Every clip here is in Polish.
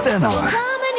cenach.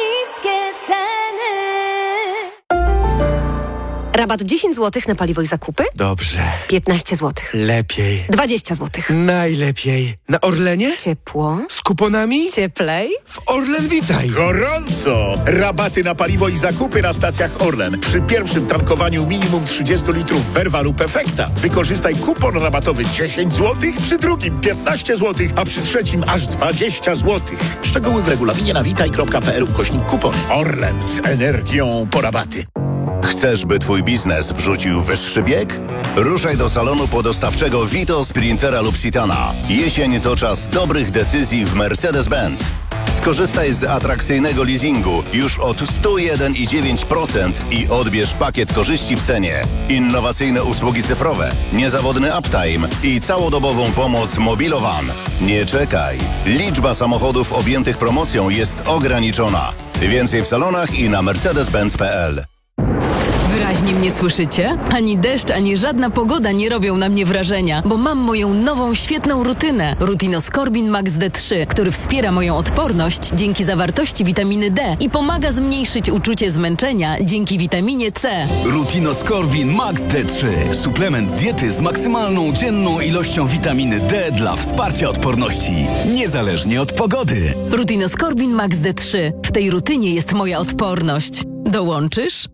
Rabat 10 zł na paliwo i zakupy? Dobrze. 15 zł. Lepiej. 20 zł. Najlepiej. Na Orlenie? Ciepło. Z kuponami? Cieplej. W Orlen Witaj. Gorąco! Rabaty na paliwo i zakupy na stacjach Orlen. Przy pierwszym tankowaniu minimum 30 litrów Verva lub Efekta. Wykorzystaj kupon rabatowy 10 zł, przy drugim 15 zł, a przy trzecim aż 20 zł. Szczegóły w regulaminie na witaj.pl/kupon. Orlen z energią po rabaty. Chcesz, by twój biznes wrzucił wyższy bieg? Ruszaj do salonu podostawczego Vito, Sprintera lub Citana. Jesień to czas dobrych decyzji w Mercedes-Benz. Skorzystaj z atrakcyjnego leasingu już od 101,9% i odbierz pakiet korzyści w cenie. Innowacyjne usługi cyfrowe, niezawodny uptime i całodobową pomoc Mobilowan. Nie czekaj. Liczba samochodów objętych promocją jest ograniczona. Więcej w salonach i na mercedes-benz.pl. Wyraźnie mnie słyszycie? Ani deszcz, ani żadna pogoda nie robią na mnie wrażenia, bo mam moją nową, świetną rutynę. Rutinoskorbin Max D3, który wspiera moją odporność dzięki zawartości witaminy D i pomaga zmniejszyć uczucie zmęczenia dzięki witaminie C. Rutinoskorbin Max D3. Suplement diety z maksymalną dzienną ilością witaminy D dla wsparcia odporności. Niezależnie od pogody. Rutinoskorbin Max D3. W tej rutynie jest moja odporność. Dołączysz?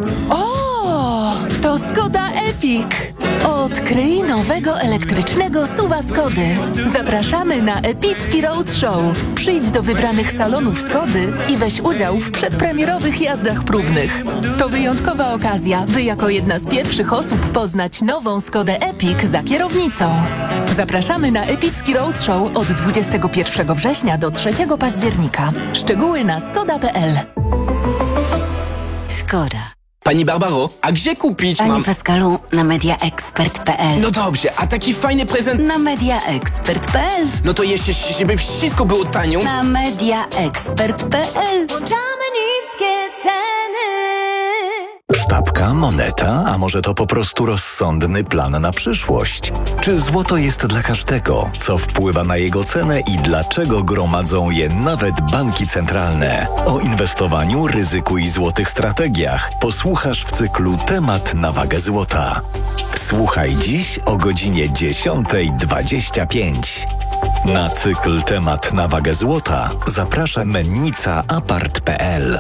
O, to Skoda Epic. Odkryj nowego elektrycznego SUV-a Skody. Zapraszamy na epicki roadshow. Przyjdź do wybranych salonów Skody i weź udział w przedpremierowych jazdach próbnych. To wyjątkowa okazja, by jako jedna z pierwszych osób poznać nową Skodę Epic za kierownicą. Zapraszamy na epicki roadshow od 21 września do 3 października. Szczegóły na skoda.pl. Skoda. Pani Barbaro, a gdzie kupić Panie Pascalu, na mediaexpert.pl. No dobrze, a taki fajny prezent... Na mediaexpert.pl. No to jeszcze, żeby wszystko było tanio... Na mediaexpert.pl. Włączamy niskie ceny. Sztabka, moneta, a może to po prostu rozsądny plan na przyszłość? Czy złoto jest dla każdego? Co wpływa na jego cenę i dlaczego gromadzą je nawet banki centralne? O inwestowaniu, ryzyku i złotych strategiach posłuchasz w cyklu Temat na wagę złota. Słuchaj dziś o godzinie 10:25. Na cykl Temat na wagę złota zaprasza mennica apart.pl.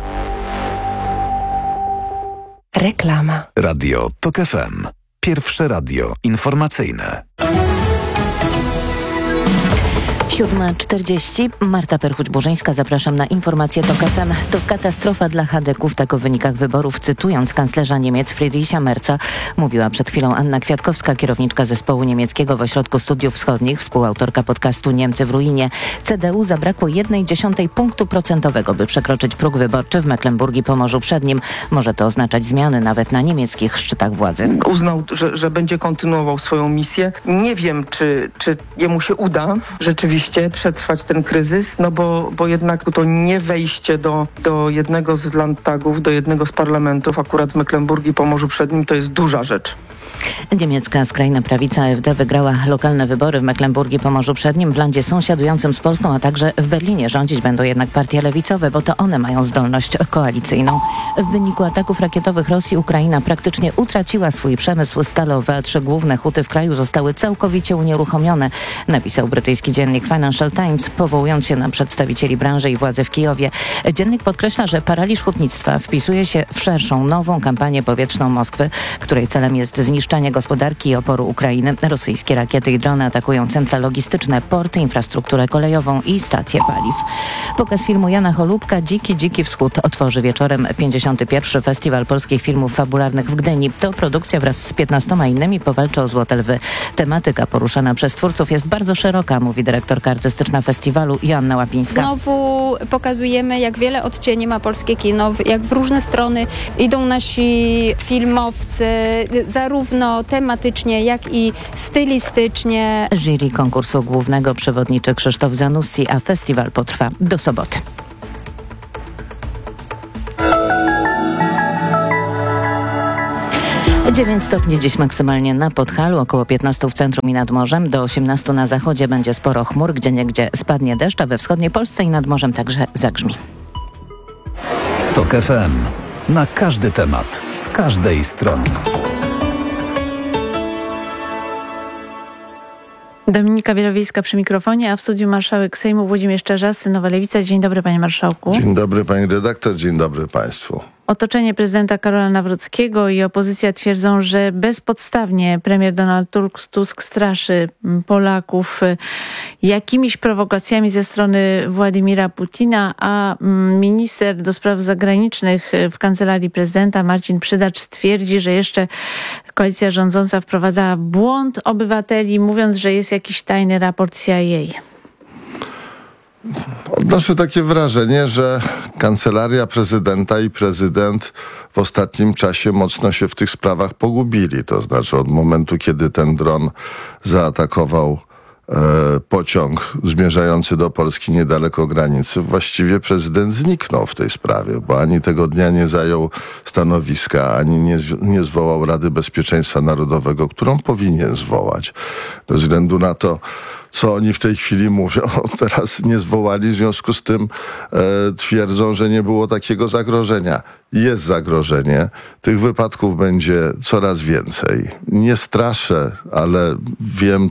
Reklama. Radio TOK FM. Pierwsze radio informacyjne. 7:40. Marta Perchuć-Burzyńska, zapraszam na informację TOK FM. To katastrofa dla chadeków, tak o wynikach wyborów, cytując kanclerza Niemiec Friedricha Merza, mówiła przed chwilą Anna Kwiatkowska, kierowniczka zespołu niemieckiego w Ośrodku Studiów Wschodnich, współautorka podcastu Niemcy w ruinie. CDU zabrakło 0,1 punktu procentowego, by przekroczyć próg wyborczy w Mecklenburgii Pomorzu Przednim. Może to oznaczać zmiany nawet na niemieckich szczytach władzy. Uznał, że będzie kontynuował swoją misję. Nie wiem, czy jemu się uda rzeczywiście przetrwać ten kryzys, no bo jednak to nie wejście do jednego z landtagów, do jednego z parlamentów, akurat w Mecklenburgii Pomorzu Przednim, to jest duża rzecz. Niemiecka skrajna prawica AfD wygrała lokalne wybory w Mecklenburgii Pomorzu Przednim, w landzie sąsiadującym z Polską, a także w Berlinie. Rządzić będą jednak partie lewicowe, bo to one mają zdolność koalicyjną. W wyniku ataków rakietowych Rosji Ukraina praktycznie utraciła swój przemysł stalowy, a 3 główne huty w kraju zostały całkowicie unieruchomione, napisał brytyjski dziennik Financial Times, powołując się na przedstawicieli branży i władzy w Kijowie. Dziennik podkreśla, że paraliż hutnictwa wpisuje się w szerszą, nową kampanię powietrzną Moskwy, której celem jest zniszczenie gospodarki i oporu Ukrainy. Rosyjskie rakiety i drony atakują centra logistyczne, porty, infrastrukturę kolejową i stacje paliw. Pokaz filmu Jana Holubka Dziki Wschód otworzy wieczorem 51. Festiwal Polskich Filmów Fabularnych w Gdyni. To produkcja wraz z 15 innymi powalczy o Złote Lwy. Tematyka poruszana przez twórców jest bardzo szeroka, mówi dyrektorka artystyczna festiwalu Joanna Łapińska. Znowu pokazujemy, jak wiele odcieni ma polskie kino, jak w różne strony idą nasi filmowcy, zarówno tematycznie, jak i stylistycznie. Jury konkursu głównego przewodniczy Krzysztof Zanussi, a festiwal potrwa do soboty. Dziewięć stopni dziś maksymalnie na Podhalu, około 15 w centrum i nad morzem, do 18 na zachodzie będzie sporo chmur, gdzieniegdzie spadnie deszcz, a we wschodniej Polsce i nad morzem także zagrzmi. TOK FM. Na każdy temat, z każdej strony. Dominika Wielowiejska przy mikrofonie, a w studiu marszałek Sejmu Włodzimierz Czarzasty, Nowa Lewica. Dzień dobry, panie marszałku. Dzień dobry, pani redaktor, dzień dobry państwu. Otoczenie prezydenta Karola Nawrockiego i opozycja twierdzą, że bezpodstawnie premier Donald Tusk straszy Polaków jakimiś prowokacjami ze strony Władimira Putina, a minister do spraw zagranicznych w Kancelarii Prezydenta Marcin Przydacz twierdzi, że jeszcze koalicja rządząca wprowadza błąd obywateli, mówiąc, że jest jakiś tajny raport CIA. Odnoszę takie wrażenie, że Kancelaria Prezydenta i prezydent w ostatnim czasie mocno się w tych sprawach pogubili. To znaczy od momentu, kiedy ten dron zaatakował pociąg zmierzający do Polski niedaleko granicy, właściwie prezydent zniknął w tej sprawie, bo ani tego dnia nie zajął stanowiska, ani nie zwołał Rady Bezpieczeństwa Narodowego, którą powinien zwołać. Bez względu na to, co oni w tej chwili mówią, teraz nie zwołali, w związku z tym twierdzą, że nie było takiego zagrożenia. Jest zagrożenie. Tych wypadków będzie coraz więcej. Nie straszę, ale wiem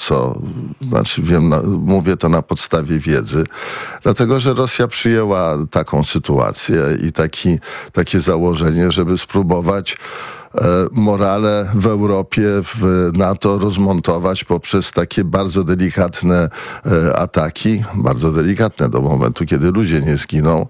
mówię to na podstawie wiedzy, dlatego, że Rosja przyjęła taką sytuację i takie założenie, żeby spróbować morale w Europie, w NATO rozmontować poprzez takie bardzo delikatne ataki, bardzo delikatne do momentu, kiedy ludzie nie zginą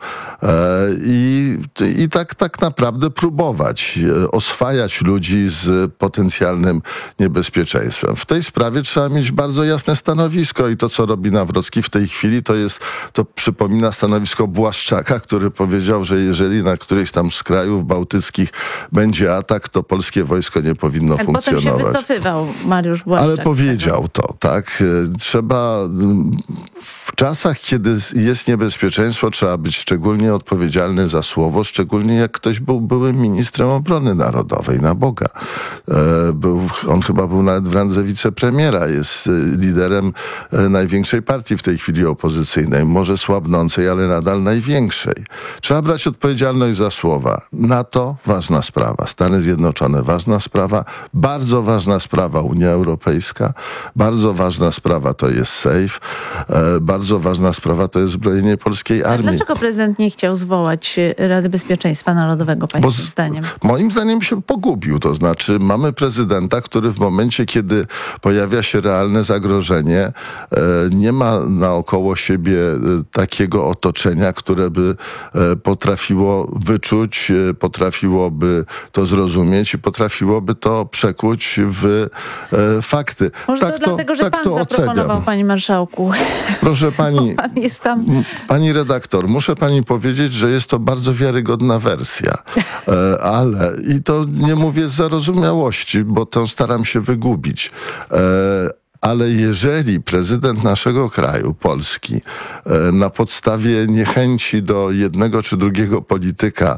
i tak naprawdę próbować oswajać ludzi z potencjalnym niebezpieczeństwem. W tej sprawie trzeba mieć bardzo jasne stanowisko i to, co robi Nawrocki w tej chwili, to przypomina stanowisko Błaszczaka, który powiedział, że jeżeli na którejś tam z krajów bałtyckich będzie atak, to polskie wojsko nie powinno funkcjonować. Potem się wycofywał Mariusz Błaszczak. Ale powiedział to, tak? Trzeba w czasach, kiedy jest niebezpieczeństwo, trzeba być szczególnie odpowiedzialny za słowo, szczególnie jak ktoś był byłym ministrem obrony narodowej, na Boga. On chyba był nawet w randze wicepremiera, jest liderem największej partii w tej chwili opozycyjnej, może słabnącej, ale nadal największej. Trzeba brać odpowiedzialność za słowa. NATO, ważna sprawa. Stany Zjednoczone, ważna sprawa. Bardzo ważna sprawa Unia Europejska. Bardzo ważna sprawa to jest SAFE. Bardzo ważna sprawa to jest zbrojenie polskiej armii. A dlaczego prezydent nie chciał zwołać Rady Bezpieczeństwa Narodowego, pańskim zdaniem? Moim zdaniem się pogubił. To znaczy mamy prezydenta, który w momencie, kiedy pojawia się realne zagrożenie, nie ma naokoło siebie takiego otoczenia, które by potrafiło wyczuć, potrafiłoby to zrozumieć i potrafiłoby to przekuć w fakty. Może to dlatego, że pan zaproponował, panie marszałku. Proszę pani, pan jest tam... pani redaktor, muszę pani powiedzieć, że jest to bardzo wiarygodna wersja. Ale, i to nie mówię z zarozumiałości, bo to staram się wygubić. Ale jeżeli prezydent naszego kraju, Polski, na podstawie niechęci do jednego czy drugiego polityka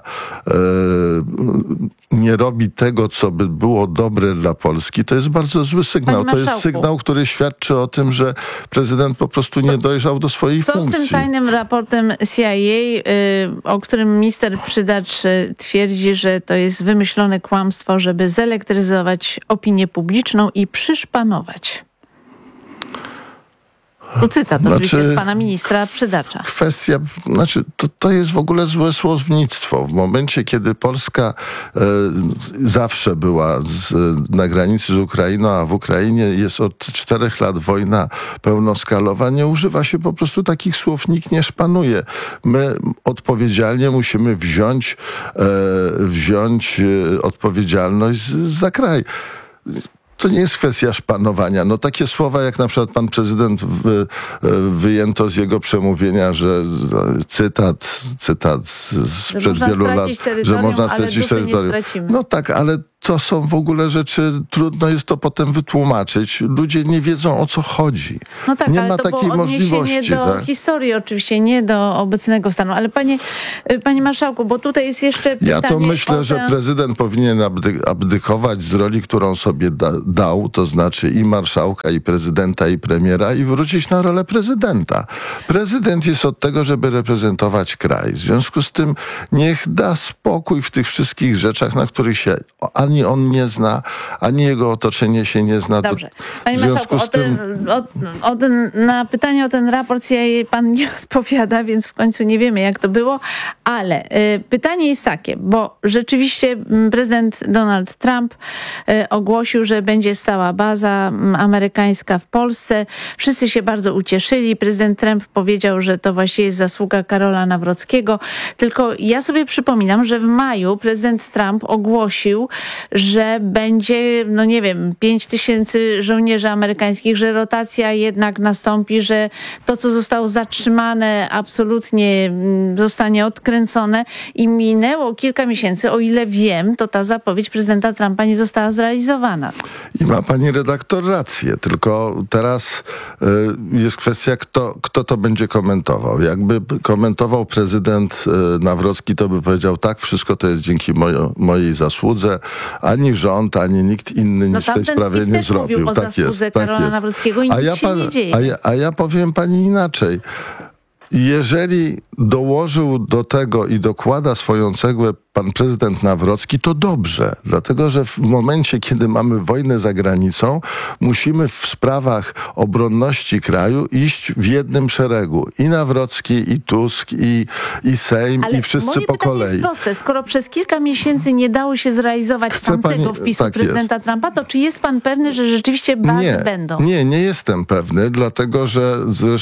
nie robi tego, co by było dobre dla Polski, to jest bardzo zły sygnał. To jest sygnał, który świadczy o tym, że prezydent po prostu nie dojrzał do swojej funkcji. Co z tym tajnym raportem CIA, o którym minister Przydacz twierdzi, że to jest wymyślone kłamstwo, żeby zelektryzować opinię publiczną i przyszpanować? Cytat oczywiście z pana ministra Przydacza. Kwestia, to jest w ogóle złe słownictwo. W momencie, kiedy Polska zawsze była na granicy z Ukrainą, a w Ukrainie jest od 4 lat wojna pełnoskalowa, nie używa się po prostu takich słów, nikt nie szpanuje. My odpowiedzialnie musimy wziąć odpowiedzialność za kraj. To nie jest kwestia szpanowania. No takie słowa, jak na przykład pan prezydent wyjęto z jego przemówienia, że cytat sprzed wielu lat, że można stracić terytorium. No tak, ale to są w ogóle rzeczy, trudno jest to potem wytłumaczyć. Ludzie nie wiedzą, o co chodzi. No tak, nie ale ma to takiej było możliwości. do Tak? historii oczywiście, nie do obecnego stanu. Ale panie marszałku, bo tutaj jest jeszcze pytanie... Ja to myślę, że prezydent powinien abdykować z roli, którą sobie dał, to znaczy i marszałka, i prezydenta, i premiera, i wrócić na rolę prezydenta. Prezydent jest od tego, żeby reprezentować kraj. W związku z tym niech da spokój w tych wszystkich rzeczach, na których się ani on nie zna, ani jego otoczenie się nie zna. Dobrze. Panie marszałku, na pytanie o ten raport pan nie odpowiada, więc w końcu nie wiemy, jak to było, ale pytanie jest takie, bo rzeczywiście prezydent Donald Trump ogłosił, że będzie stała baza amerykańska w Polsce. Wszyscy się bardzo ucieszyli. Prezydent Trump powiedział, że to właściwie jest zasługa Karola Nawrockiego. Tylko ja sobie przypominam, że w maju prezydent Trump ogłosił, że będzie, 5,000 żołnierzy amerykańskich, że rotacja jednak nastąpi, że to, co zostało zatrzymane, absolutnie zostanie odkręcone i minęło kilka miesięcy. O ile wiem, to ta zapowiedź prezydenta Trumpa nie została zrealizowana. I ma pani redaktor rację, tylko teraz jest kwestia, kto to będzie komentował. Jakby komentował prezydent Nawrocki, to by powiedział, tak, wszystko to jest dzięki mojej zasłudze. Ani rząd, ani nikt inny nic w tej sprawie nie zrobił. Mówił o zasłudze Karola Nawrockiego i nic się nie dzieje. A ja powiem pani inaczej. Jeżeli dołożył do tego i dokłada swoją cegłę pan prezydent Nawrocki, to dobrze. Dlatego, że w momencie, kiedy mamy wojnę za granicą, musimy w sprawach obronności kraju iść w jednym szeregu. I Nawrocki, i Tusk, i Sejm, i wszyscy po kolei. Ale moje pytanie jest proste. Skoro przez kilka miesięcy nie dało się zrealizować tamtego wpisu prezydenta Trumpa, to czy jest pan pewny, że rzeczywiście bazy będą? Nie jestem pewny, dlatego, że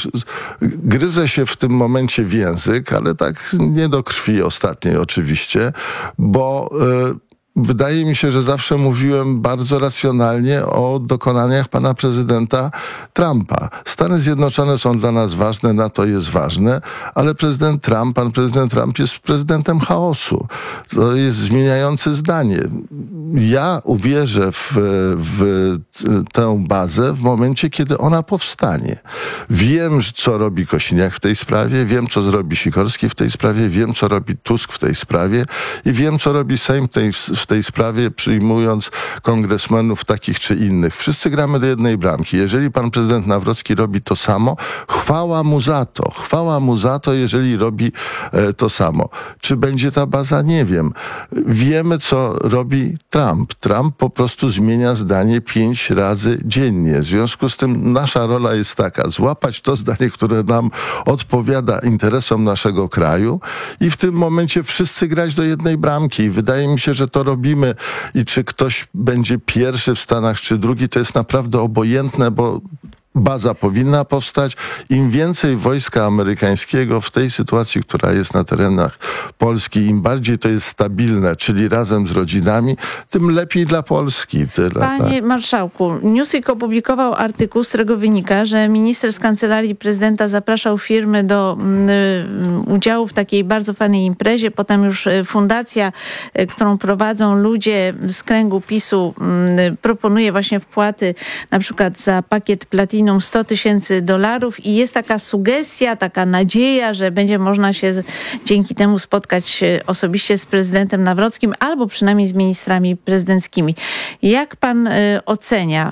gryzę się w tym momencie w język, ale tak nie do krwi ostatniej oczywiście, bo wydaje mi się, że zawsze mówiłem bardzo racjonalnie o dokonaniach pana prezydenta Trumpa. Stany Zjednoczone są dla nas ważne, NATO jest ważne, ale pan prezydent Trump jest prezydentem chaosu. To jest zmieniający zdanie. Ja uwierzę w tę bazę w momencie, kiedy ona powstanie. Wiem, co robi Kosiniak w tej sprawie, wiem, co zrobi Sikorski w tej sprawie, wiem, co robi Tusk w tej sprawie i wiem, co robi Sejm w tej sprawie, przyjmując kongresmenów takich czy innych. Wszyscy gramy do jednej bramki. Jeżeli pan prezydent Nawrocki robi to samo, chwała mu za to. Chwała mu za to, jeżeli robi to samo. Czy będzie ta baza? Nie wiem. Wiemy, co robi Trump. Trump po prostu zmienia zdanie 5 razy dziennie. W związku z tym nasza rola jest taka, złapać to zdanie, które nam odpowiada interesom naszego kraju i w tym momencie wszyscy grać do jednej bramki. I wydaje mi się, że to robimy i czy ktoś będzie pierwszy w Stanach, czy drugi, to jest naprawdę obojętne, bo baza powinna powstać. Im więcej wojska amerykańskiego w tej sytuacji, która jest na terenach Polski, im bardziej to jest stabilne, czyli razem z rodzinami, tym lepiej dla Polski. Panie marszałku, Newsweek opublikował artykuł, z którego wynika, że minister z kancelarii prezydenta zapraszał firmy do udziału w takiej bardzo fajnej imprezie. Potem już fundacja, którą prowadzą ludzie z kręgu PiS-u, proponuje właśnie wpłaty na przykład za pakiet Platinum $100,000 i jest taka sugestia, taka nadzieja, że będzie można się dzięki temu spotkać osobiście z prezydentem Nawrockim albo przynajmniej z ministrami prezydenckimi. Jak pan ocenia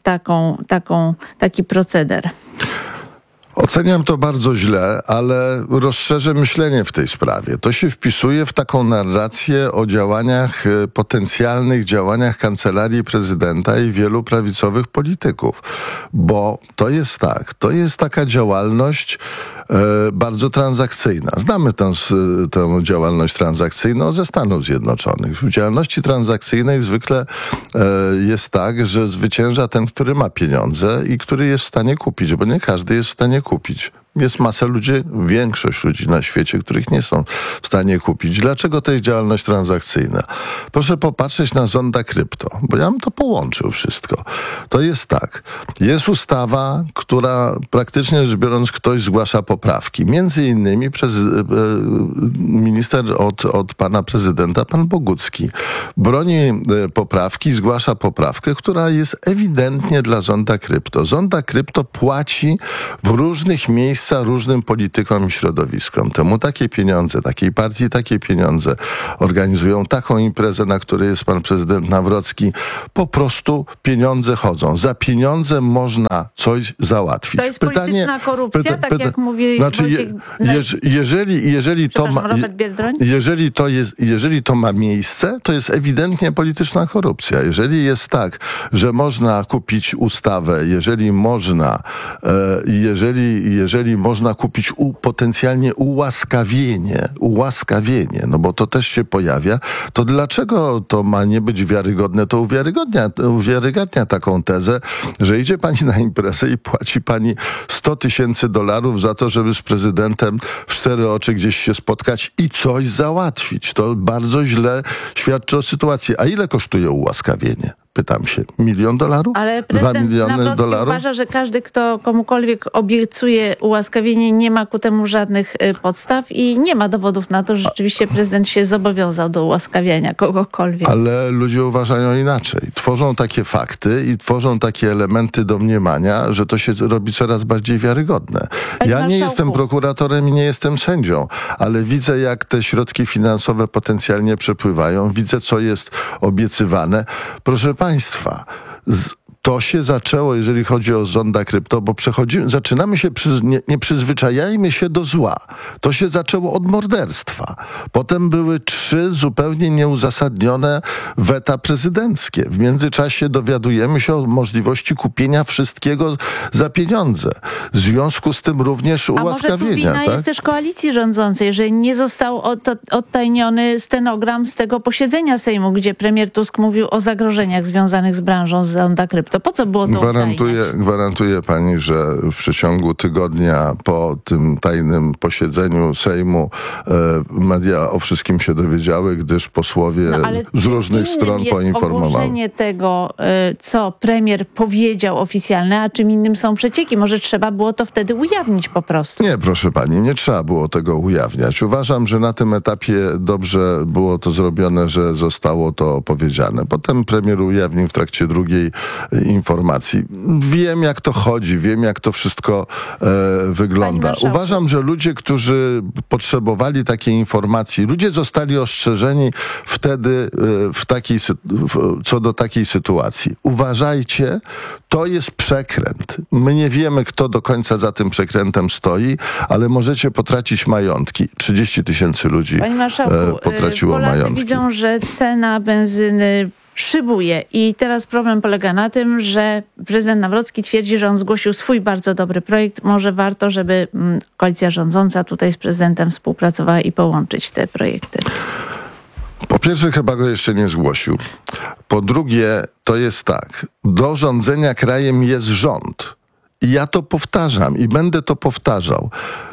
taki proceder? Oceniam to bardzo źle, ale rozszerzę myślenie w tej sprawie. To się wpisuje w taką narrację o działaniach, potencjalnych działaniach Kancelarii Prezydenta i wielu prawicowych polityków. Bo to jest tak, to jest taka działalność bardzo transakcyjna. Znamy tę działalność transakcyjną ze Stanów Zjednoczonych. W działalności transakcyjnej zwykle jest tak, że zwycięża ten, który ma pieniądze i który jest w stanie kupić, bo nie każdy jest w stanie kupić Jest masa ludzi, większość ludzi na świecie, których nie są w stanie kupić. Dlaczego to jest działalność transakcyjna? Proszę popatrzeć na Zonda Krypto, bo ja bym to połączył wszystko. To jest tak. Jest ustawa, która praktycznie rzecz biorąc ktoś zgłasza poprawki. Między innymi minister od pana prezydenta, pan Bogucki, broni poprawki, zgłasza poprawkę, która jest ewidentnie dla Zonda Krypto. Zonda Krypto płaci w różnych miejscach różnym politykom i środowiskom. Temu takie pieniądze, takiej partii takie pieniądze. Organizują taką imprezę, na której jest pan prezydent Nawrocki. Po prostu pieniądze chodzą. Za pieniądze można coś załatwić. To jest polityczna korupcja, tak jak mówi jeżeli to ma miejsce, to jest ewidentnie polityczna korupcja. Jeżeli jest tak, że można kupić ustawę, jeżeli można kupić potencjalnie ułaskawienie, no bo to też się pojawia, to dlaczego to ma nie być wiarygodne? To uwiarygadnia taką tezę, że idzie pani na imprezę i płaci pani $100,000 za to, żeby z prezydentem w 4 oczy gdzieś się spotkać i coś załatwić. To bardzo źle świadczy o sytuacji. A ile kosztuje ułaskawienie? Pytam się. $1 milion? Ale $2 prezydent miliony? Nawrocki uważa, że każdy, kto komukolwiek obiecuje ułaskawienie, nie ma ku temu żadnych podstaw i nie ma dowodów na to, że rzeczywiście prezydent się zobowiązał do ułaskawiania kogokolwiek. Ale ludzie uważają inaczej. Tworzą takie fakty i tworzą takie elementy domniemania, że to się robi coraz bardziej wiarygodne. Ja nie jestem prokuratorem i nie jestem sędzią, ale widzę, jak te środki finansowe potencjalnie przepływają. Widzę, co jest obiecywane. Proszę państwa, to się zaczęło, jeżeli chodzi o Zonda Krypto, bo zaczynamy się, nie przyzwyczajajmy się do zła. To się zaczęło od morderstwa. Potem były 3 zupełnie nieuzasadnione weta prezydenckie. W międzyczasie dowiadujemy się o możliwości kupienia wszystkiego za pieniądze. W związku z tym również ułaskawienia. A może tu wina jest też koalicji rządzącej, że nie został odtajniony stenogram z tego posiedzenia Sejmu, gdzie premier Tusk mówił o zagrożeniach związanych z branżą Zonda Krypto. To po co było to Gwarantuję pani, że w przeciągu tygodnia po tym tajnym posiedzeniu Sejmu media o wszystkim się dowiedziały, gdyż posłowie z różnych stron poinformowali. Ogłoszenie tego, co premier powiedział oficjalne, a czym innym są przecieki. Może trzeba było to wtedy ujawnić po prostu. Nie, proszę pani, nie trzeba było tego ujawniać. Uważam, że na tym etapie dobrze było to zrobione, że zostało to powiedziane. Potem premier ujawnił w trakcie drugiej informacji. Wiem, jak to chodzi, wiem, jak to wszystko wygląda. Uważam, że ludzie, którzy potrzebowali takiej informacji, ludzie zostali ostrzeżeni wtedy co do takiej sytuacji. Uważajcie, to jest przekręt. My nie wiemy, kto do końca za tym przekrętem stoi, ale możecie potracić majątki. 30 000 ludzi potraciło Polacy majątki. Widzą, że cena benzyny szybuje i teraz problem polega na tym, że prezydent Nawrocki twierdzi, że on zgłosił swój bardzo dobry projekt. Może warto, żeby koalicja rządząca tutaj z prezydentem współpracowała i połączyć te projekty. Po pierwsze, chyba go jeszcze nie zgłosił. Po drugie, to jest tak. Do rządzenia krajem jest rząd. I ja to powtarzam i będę to powtarzał.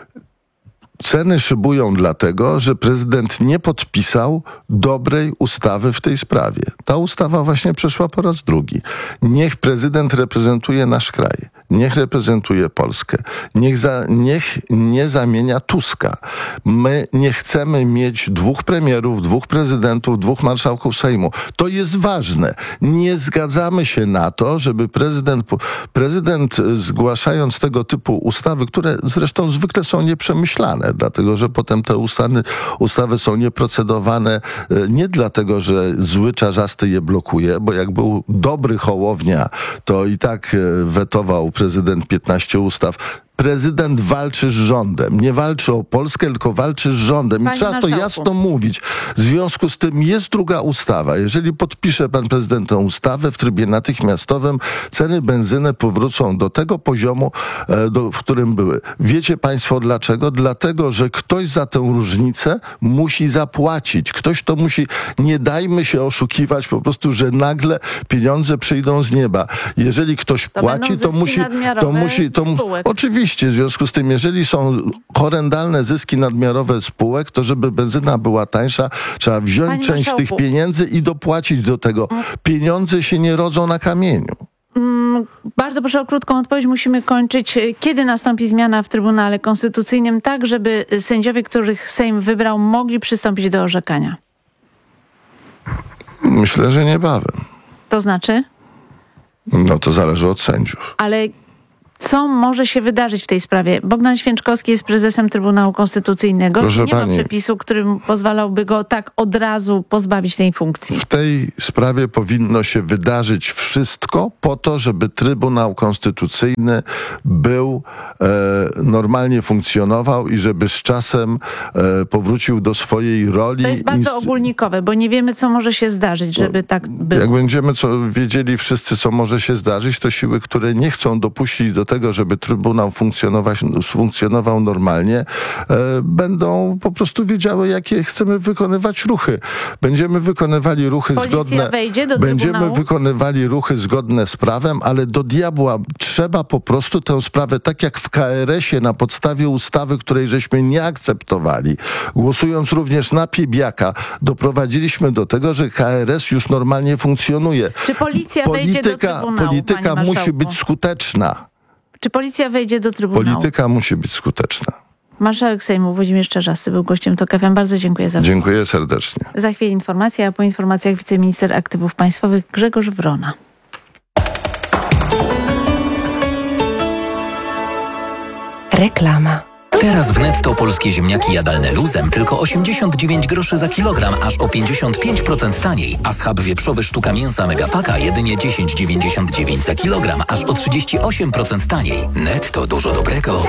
Ceny szybują dlatego, że prezydent nie podpisał dobrej ustawy w tej sprawie. Ta ustawa właśnie przeszła po raz drugi. Niech prezydent reprezentuje nasz kraj. Niech reprezentuje Polskę. Niech nie zamienia Tuska. My nie chcemy mieć 2 premierów, 2 prezydentów, 2 marszałków Sejmu. To jest ważne. Nie zgadzamy się na to, żeby prezydent zgłaszając tego typu ustawy, które zresztą zwykle są nieprzemyślane, dlatego że potem te ustawy są nieprocedowane nie dlatego, że zły czarzasty je blokuje, bo jak był dobry Hołownia, to i tak wetował prezydent 15 ustaw. Prezydent walczy z rządem. Nie walczy o Polskę, tylko walczy z rządem. I trzeba to jasno mówić. W związku z tym jest druga ustawa. Jeżeli podpisze pan prezydent tę ustawę w trybie natychmiastowym, ceny benzyny powrócą do tego poziomu, w którym były. Wiecie państwo dlaczego? Dlatego, że ktoś za tę różnicę musi zapłacić. Ktoś to musi. Nie dajmy się oszukiwać po prostu, że nagle pieniądze przyjdą z nieba. Jeżeli ktoś płaci, to musi. Oczywiście. Oczywiście, w związku z tym, jeżeli są horrendalne zyski nadmiarowe spółek, to żeby benzyna była tańsza, trzeba wziąć część tych pieniędzy i dopłacić do tego. Pieniądze się nie rodzą na kamieniu. Bardzo proszę o krótką odpowiedź, musimy kończyć. Kiedy nastąpi zmiana w Trybunale Konstytucyjnym, tak żeby sędziowie, których Sejm wybrał, mogli przystąpić do orzekania? Myślę, że niebawem. To znaczy? No to zależy od sędziów. Ale co może się wydarzyć w tej sprawie? Bogdan Święczkowski jest prezesem Trybunału Konstytucyjnego. Proszę nie ma pani, przepisu, który pozwalałby go tak od razu pozbawić tej funkcji. w tej sprawie powinno się wydarzyć wszystko po to, żeby Trybunał Konstytucyjny był, normalnie funkcjonował i żeby z czasem powrócił do swojej roli. To jest bardzo ogólnikowe, bo nie wiemy, co może się zdarzyć, żeby tak było. Jak będziemy wiedzieli wszyscy, co może się zdarzyć, to siły, które nie chcą dopuścić do tego, żeby Trybunał funkcjonował normalnie, będą po prostu wiedziały, jakie chcemy wykonywać ruchy. Będziemy wykonywali ruchy zgodne z prawem, ale do diabła trzeba po prostu tę sprawę, tak jak w KRS-ie na podstawie ustawy, której żeśmy nie akceptowali, głosując również na Piebiaka, doprowadziliśmy do tego, że KRS już normalnie funkcjonuje. Czy policja wejdzie do Trybunału, polityka musi być skuteczna. Czy policja wejdzie do Trybunału? Polityka musi być skuteczna. Marszałek Sejmu Włodzimierz Czarzasty był gościem TOK FM. Bardzo dziękuję za rozmowę. Dziękuję serdecznie. Za chwilę informacja, a po informacjach wiceminister aktywów państwowych Grzegorz Wrona. Reklama. Teraz w Netto polskie ziemniaki jadalne luzem tylko 89 groszy za kilogram, aż o 55% taniej. A schab wieprzowy sztuka mięsa Megapaka jedynie 10,99 za kilogram, aż o 38% taniej. Netto, dużo dobrego.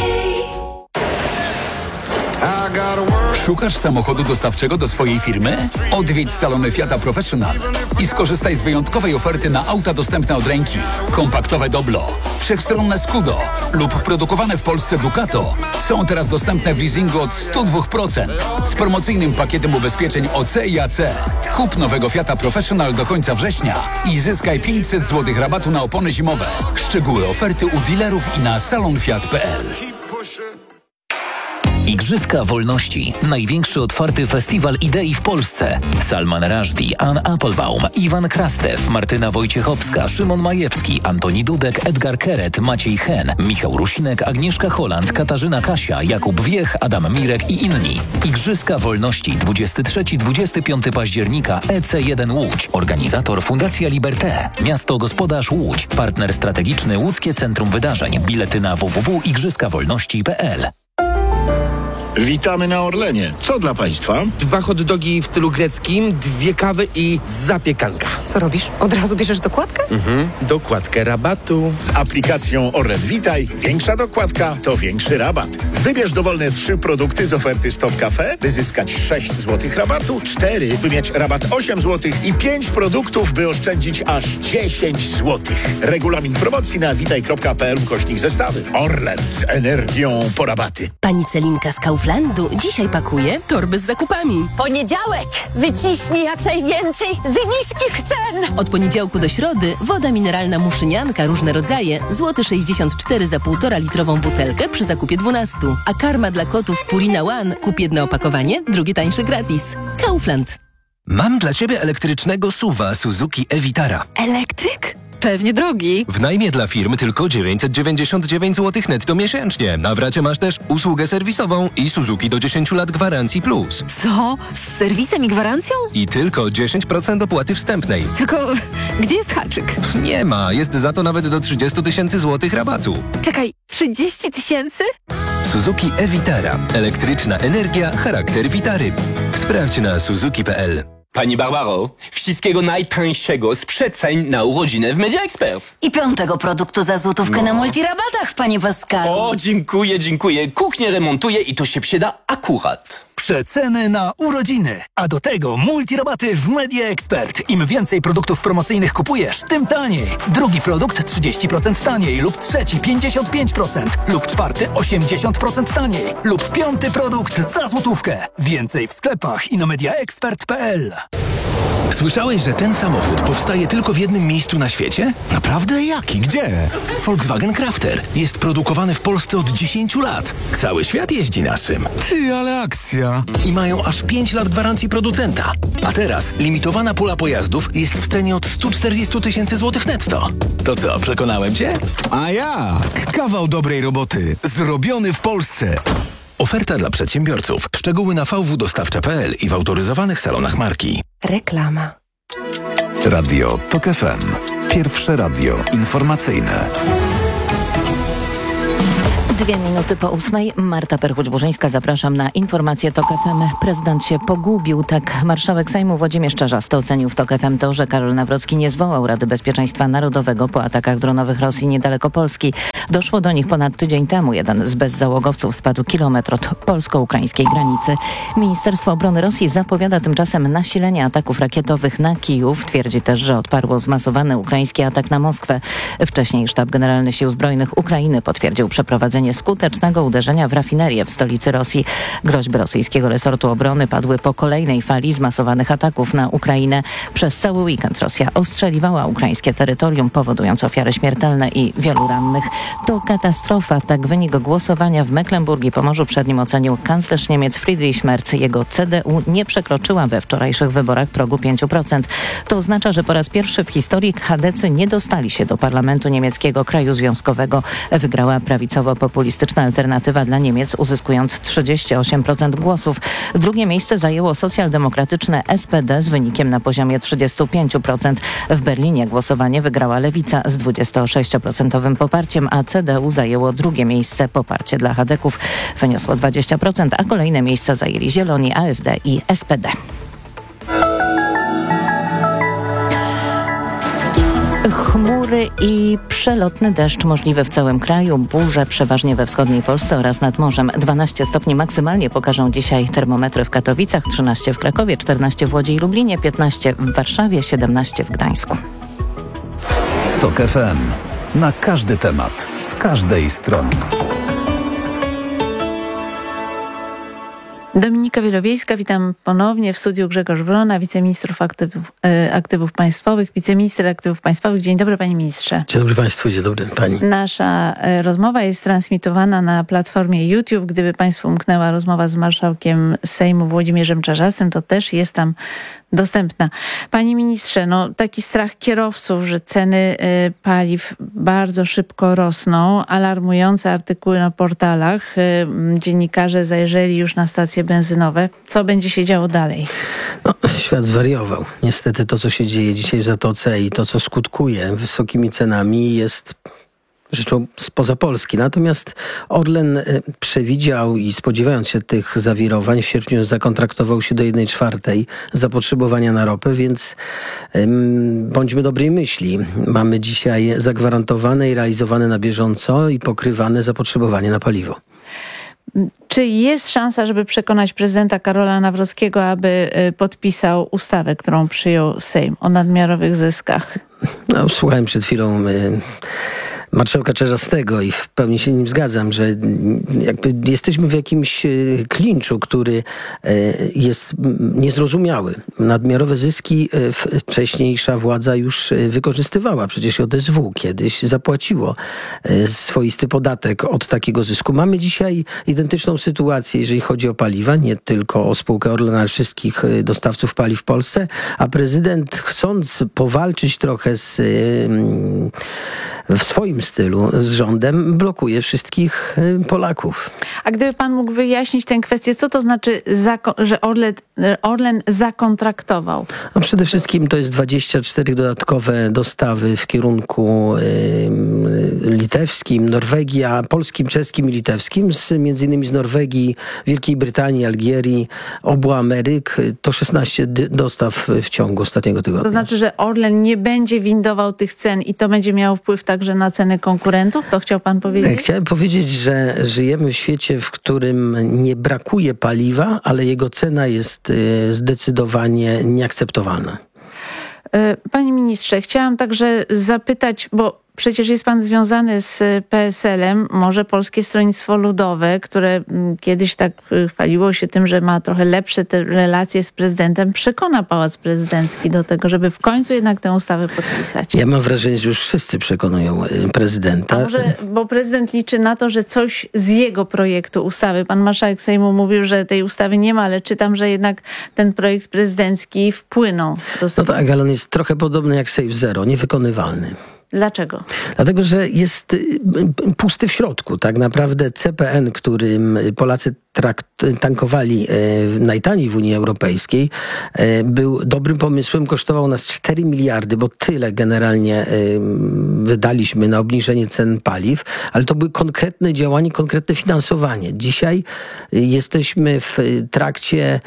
Szukasz samochodu dostawczego do swojej firmy? Odwiedź salony Fiata Professional i skorzystaj z wyjątkowej oferty na auta dostępne od ręki. Kompaktowe Doblo, wszechstronne Scudo lub produkowane w Polsce Ducato są teraz dostępne w leasingu od 102% z promocyjnym pakietem ubezpieczeń OC i AC. Kup nowego Fiata Professional do końca września i zyskaj 500 zł rabatu na opony zimowe. Szczegóły oferty u dealerów i na salonfiat.pl. Igrzyska Wolności. Największy otwarty festiwal idei w Polsce. Salman Rushdie, Ann Applebaum, Iwan Krastew, Martyna Wojciechowska, Szymon Majewski, Antoni Dudek, Edgar Keret, Maciej Hen, Michał Rusinek, Agnieszka Holland, Katarzyna Kasia, Jakub Wiech, Adam Mirek i inni. Igrzyska Wolności 23-25 października EC1 Łódź. Organizator Fundacja Liberté. Miasto gospodarz Łódź. Partner strategiczny Łódzkie Centrum Wydarzeń. Bilety na www.igrzyskawolności.pl. Witamy na Orlenie. Co dla Państwa? 2 hot dogi w stylu greckim, 2 kawy i zapiekanka. Co robisz? Od razu bierzesz dokładkę? Dokładkę rabatu. Z aplikacją Orlen Witaj większa dokładka to większy rabat. Wybierz dowolne 3 produkty z oferty Stop Cafe, by zyskać 6 zł rabatu, 4, by mieć rabat 8 zł i 5 produktów, by oszczędzić aż 10 zł. Regulamin promocji na witaj.pl/zestawy. Orlen z energią po rabaty. Pani Celinka z Kauflandu dzisiaj pakuje torby z zakupami. Poniedziałek! Wyciśnij jak najwięcej z niskich cen! Od poniedziałku do środy woda mineralna Muszynianka, różne rodzaje, złoty 64 za 1,5 litrową butelkę przy zakupie 12. A karma dla kotów Purina One, kup jedno opakowanie, drugie tańsze gratis. Kaufland. Mam dla Ciebie elektrycznego SUV-a Suzuki e-Vitara. Elektryk? Pewnie drogi. W najmie dla firmy tylko 999 zł netto miesięcznie. A w racie masz też usługę serwisową i Suzuki do 10 lat gwarancji plus. Co? Z serwisem i gwarancją? I tylko 10% opłaty wstępnej. Tylko gdzie jest haczyk? Nie ma, jest za to nawet do 30 000 złotych rabatu. Czekaj, 30 000? Suzuki e-Vitara. Elektryczna energia, charakter Vitary. Sprawdź na suzuki.pl. Pani Barbaro, wszystkiego najtańszego z przeceń na urodzinę w Media Expert. I 5. produktu za złotówkę na multirabatach, panie Pascalu. O, dziękuję. Kuchnię remontuję i to się przyda akurat. Przeceny na urodziny, a do tego multirabaty w Media Expert. Im więcej produktów promocyjnych kupujesz, tym taniej. Drugi produkt 30% taniej lub trzeci 55% lub czwarty 80% taniej lub 5. produkt za złotówkę. Więcej w sklepach i na mediaexpert.pl. Słyszałeś, że ten samochód powstaje tylko w jednym miejscu na świecie? Naprawdę? Jaki? Gdzie? Volkswagen Crafter. Jest produkowany w Polsce od 10 lat. Cały świat jeździ naszym. Ty, ale akcja. I mają aż 5 lat gwarancji producenta. A teraz limitowana pula pojazdów jest w cenie od 140 000 złotych netto. To co, przekonałem cię? A jak? Kawał dobrej roboty. Zrobiony w Polsce. Oferta dla przedsiębiorców. Szczegóły na vwdostawcza.pl i w autoryzowanych salonach marki. Reklama. Radio TOK FM. Pierwsze radio informacyjne. 2 minuty po 8. Marta Perchuć-Burzyńska, zapraszam na informację TOK FM. Prezydent się pogubił. Tak marszałek Sejmu Włodzimierz Czarzasty ocenił w TOK FM to, że Karol Nawrocki nie zwołał Rady Bezpieczeństwa Narodowego po atakach dronowych Rosji niedaleko Polski. Doszło do nich ponad tydzień temu. Jeden z bezzałogowców spadł kilometr od polsko-ukraińskiej granicy. Ministerstwo Obrony Rosji zapowiada tymczasem nasilenie ataków rakietowych na Kijów. Twierdzi też, że odparło zmasowany ukraiński atak na Moskwę. Wcześniej Sztab Generalny Sił Zbrojnych Ukrainy potwierdził przeprowadzenie skutecznego uderzenia w rafinerię w stolicy Rosji. Groźby rosyjskiego resortu obrony padły po kolejnej fali zmasowanych ataków na Ukrainę. Przez cały weekend Rosja ostrzeliwała ukraińskie terytorium, powodując ofiary śmiertelne i wielu rannych. To katastrofa. Tak wynik głosowania w Mecklenburgii Pomorzu Przednim ocenił kanclerz Niemiec Friedrich Merz. Jego CDU nie przekroczyła we wczorajszych wyborach progu 5%. To oznacza, że po raz pierwszy w historii chadecy nie dostali się do parlamentu niemieckiego, kraju związkowego. Wygrała prawicowo-populistyczna alternatywa dla Niemiec, uzyskując 38% głosów. Drugie miejsce zajęło socjaldemokratyczne SPD z wynikiem na poziomie 35%. W Berlinie głosowanie wygrała Lewica z 26% poparciem, a CDU zajęło drugie miejsce. Poparcie dla chadeków wyniosło 20%, a kolejne miejsca zajęli Zieloni, AfD i SPD. Chmury i przelotny deszcz możliwy w całym kraju. Burze przeważnie we wschodniej Polsce oraz nad morzem. 12 stopni maksymalnie pokażą dzisiaj termometry w Katowicach, 13 w Krakowie, 14 w Łodzi i Lublinie, 15 w Warszawie, 17 w Gdańsku. TOK FM. Na każdy temat, z każdej strony. Dominika Wielowiejska, witam ponownie w studiu. Grzegorz Wrona, wiceminister aktywów państwowych. Wiceminister aktywów państwowych. Dzień dobry, panie ministrze. Dzień dobry państwu, dzień dobry pani. Nasza rozmowa jest transmitowana na platformie YouTube. Gdyby państwu umknęła rozmowa z marszałkiem Sejmu Włodzimierzem Czarzastym, to też jest tam dostępna. Panie ministrze, taki strach kierowców, że ceny paliw bardzo szybko rosną. Alarmujące artykuły na portalach. Dziennikarze zajrzeli już na stacje benzynowe. Co będzie się działo dalej? Świat zwariował. Niestety to, co się dzieje dzisiaj w Zatoce i to, co skutkuje wysokimi cenami, jest rzeczą spoza Polski. Natomiast Orlen przewidział i spodziewając się tych zawirowań, w sierpniu zakontraktował się do 1/4 zapotrzebowania na ropę, więc bądźmy dobrej myśli. Mamy dzisiaj zagwarantowane i realizowane na bieżąco i pokrywane zapotrzebowanie na paliwo. Czy jest szansa, żeby przekonać prezydenta Karola Nawrockiego, aby podpisał ustawę, którą przyjął Sejm o nadmiarowych zyskach? Słuchałem przed chwilą marszałka Czarzastego i w pełni się nim zgadzam, że jakby jesteśmy w jakimś klinczu, który jest niezrozumiały. Nadmiarowe zyski wcześniejsza władza już wykorzystywała. Przecież JSW kiedyś zapłaciło swoisty podatek od takiego zysku. Mamy dzisiaj identyczną sytuację, jeżeli chodzi o paliwa, nie tylko o spółkę Orlen, ale wszystkich dostawców paliw w Polsce, a prezydent, chcąc powalczyć trochę w swoim stylu z rządem, blokuje wszystkich Polaków. A gdyby pan mógł wyjaśnić tę kwestię, co to znaczy, że Orlen zakontraktował? Przede wszystkim to jest 24 dodatkowe dostawy w kierunku litewskim, Norwegii, a polskim, czeskim i litewskim, między innymi z Norwegii, Wielkiej Brytanii, Algierii, obu Ameryk. To 16 dostaw w ciągu ostatniego tygodnia. To znaczy, że Orlen nie będzie windował tych cen i to będzie miało wpływ także na ceny konkurentów? To chciał pan powiedzieć? Chciałem powiedzieć, że żyjemy w świecie, w którym nie brakuje paliwa, ale jego cena jest zdecydowanie nieakceptowalna. Panie ministrze, chciałam także zapytać, bo przecież jest pan związany z PSL-em, może Polskie Stronnictwo Ludowe, które kiedyś tak chwaliło się tym, że ma trochę lepsze te relacje z prezydentem, przekona Pałac Prezydencki do tego, żeby w końcu jednak tę ustawę podpisać. Ja mam wrażenie, że już wszyscy przekonują prezydenta. A może, bo prezydent liczy na to, że coś z jego projektu ustawy, pan marszałek Sejmu mówił, że tej ustawy nie ma, ale czytam, że jednak ten projekt prezydencki wpłynął do Sejmu. No tak, ale on jest trochę podobny jak Save Zero, niewykonywalny. Dlaczego? Dlatego, że jest pusty w środku. Tak naprawdę CPN, którym Polacy tankowali najtaniej w Unii Europejskiej, był dobrym pomysłem, kosztował nas 4 miliardy, bo tyle generalnie wydaliśmy na obniżenie cen paliw, ale to były konkretne działania, konkretne finansowanie. Dzisiaj jesteśmy w trakcie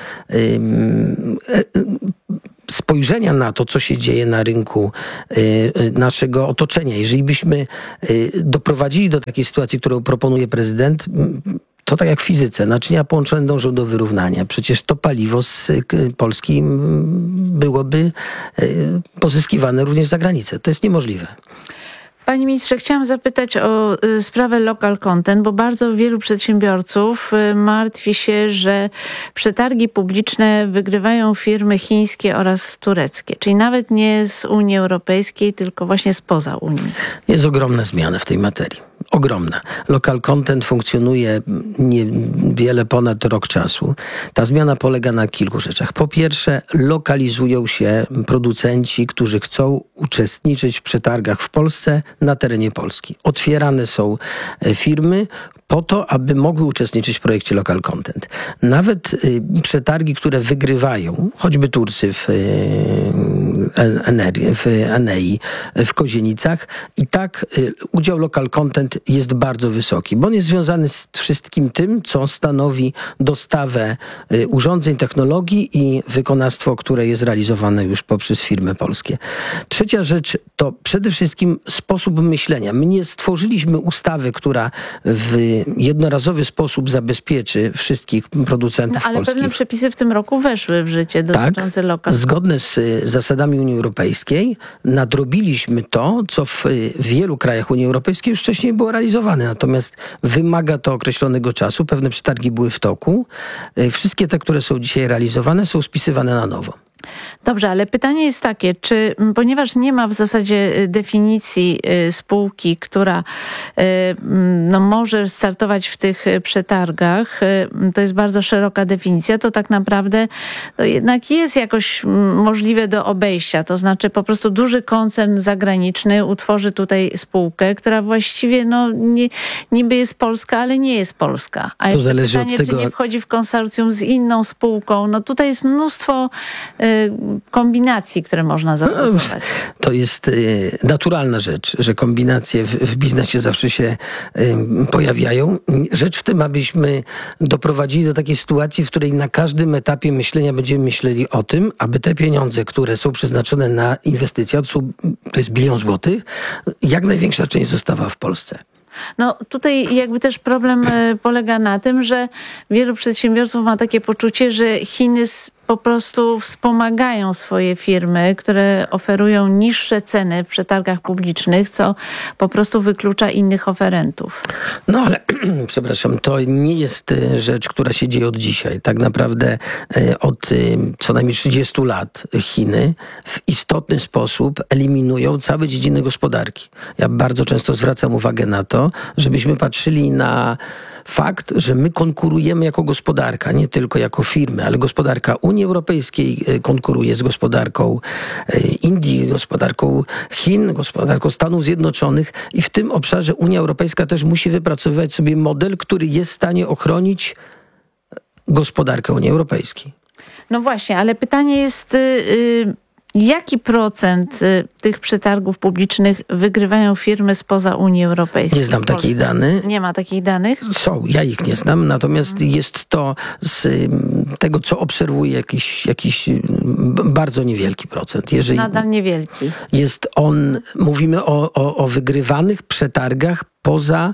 spojrzenia na to, co się dzieje na rynku naszego otoczenia. Jeżeli byśmy doprowadzili do takiej sytuacji, którą proponuje prezydent, to tak jak w fizyce, naczynia połączone dążą do wyrównania. Przecież to paliwo z Polski byłoby pozyskiwane również za granicę. To jest niemożliwe. Panie ministrze, chciałam zapytać o sprawę local content, bo bardzo wielu przedsiębiorców martwi się, że przetargi publiczne wygrywają firmy chińskie oraz tureckie, czyli nawet nie z Unii Europejskiej, tylko właśnie spoza Unii. Jest ogromna zmiana w tej materii. Ogromna. Local content funkcjonuje niewiele ponad rok czasu. Ta zmiana polega na kilku rzeczach. Po pierwsze, lokalizują się producenci, którzy chcą uczestniczyć w przetargach w Polsce na terenie Polski. Otwierane są firmy po to, aby mogły uczestniczyć w projekcie Local Content. Nawet przetargi, które wygrywają, choćby Turcy w Enei, w Kozienicach, i tak udział Local Content jest bardzo wysoki, bo on jest związany z wszystkim tym, co stanowi dostawę urządzeń, technologii i wykonawstwo, które jest realizowane już poprzez firmy polskie. Trzecia rzecz to przede wszystkim sposób myślenia. My nie stworzyliśmy ustawy, która w jednorazowy sposób zabezpieczy wszystkich producentów ale polskich. pewne przepisy w tym roku weszły w życie dotyczące local. Zgodne z zasadami Unii Europejskiej nadrobiliśmy to, co w wielu krajach Unii Europejskiej już wcześniej było realizowane. Natomiast wymaga to określonego czasu. Pewne przetargi były w toku. Wszystkie te, które są dzisiaj realizowane, są spisywane na nowo. Dobrze, ale pytanie jest takie, czy ponieważ nie ma w zasadzie definicji spółki, która może startować w tych przetargach, to jest bardzo szeroka definicja, to tak naprawdę to jednak jest jakoś możliwe do obejścia. To znaczy po prostu duży koncern zagraniczny utworzy tutaj spółkę, która właściwie niby jest polska, ale nie jest polska. A to zależy pytanie, od tego, czy nie wchodzi w konsorcjum z inną spółką. No tutaj jest mnóstwo kombinacji, które można zastosować. To jest naturalna rzecz, że kombinacje w biznesie zawsze się pojawiają. Rzecz w tym, abyśmy doprowadzili do takiej sytuacji, w której na każdym etapie myślenia będziemy myśleli o tym, aby te pieniądze, które są przeznaczone na inwestycje, to jest 1 bilion złotych, jak największa część została w Polsce. No tutaj jakby też problem polega na tym, że wielu przedsiębiorców ma takie poczucie, że Chiny po prostu wspomagają swoje firmy, które oferują niższe ceny w przetargach publicznych, co po prostu wyklucza innych oferentów. No ale, przepraszam, to nie jest rzecz, która się dzieje od dzisiaj. Tak naprawdę od co najmniej 30 lat Chiny w istotny sposób eliminują całe dziedziny gospodarki. Ja bardzo często zwracam uwagę na to, żebyśmy patrzyli na fakt, że my konkurujemy jako gospodarka, nie tylko jako firmy, ale gospodarka Unii Europejskiej konkuruje z gospodarką Indii, gospodarką Chin, gospodarką Stanów Zjednoczonych i w tym obszarze Unia Europejska też musi wypracowywać sobie model, który jest w stanie ochronić gospodarkę Unii Europejskiej. No właśnie, ale pytanie jest... Jaki procent tych przetargów publicznych wygrywają firmy spoza Unii Europejskiej? Nie znam takich danych. Nie ma takich danych? Są, ja ich nie znam, natomiast jest to z tego, co obserwuję, jakiś bardzo niewielki procent. Nadal niewielki. Mówimy o wygrywanych przetargach poza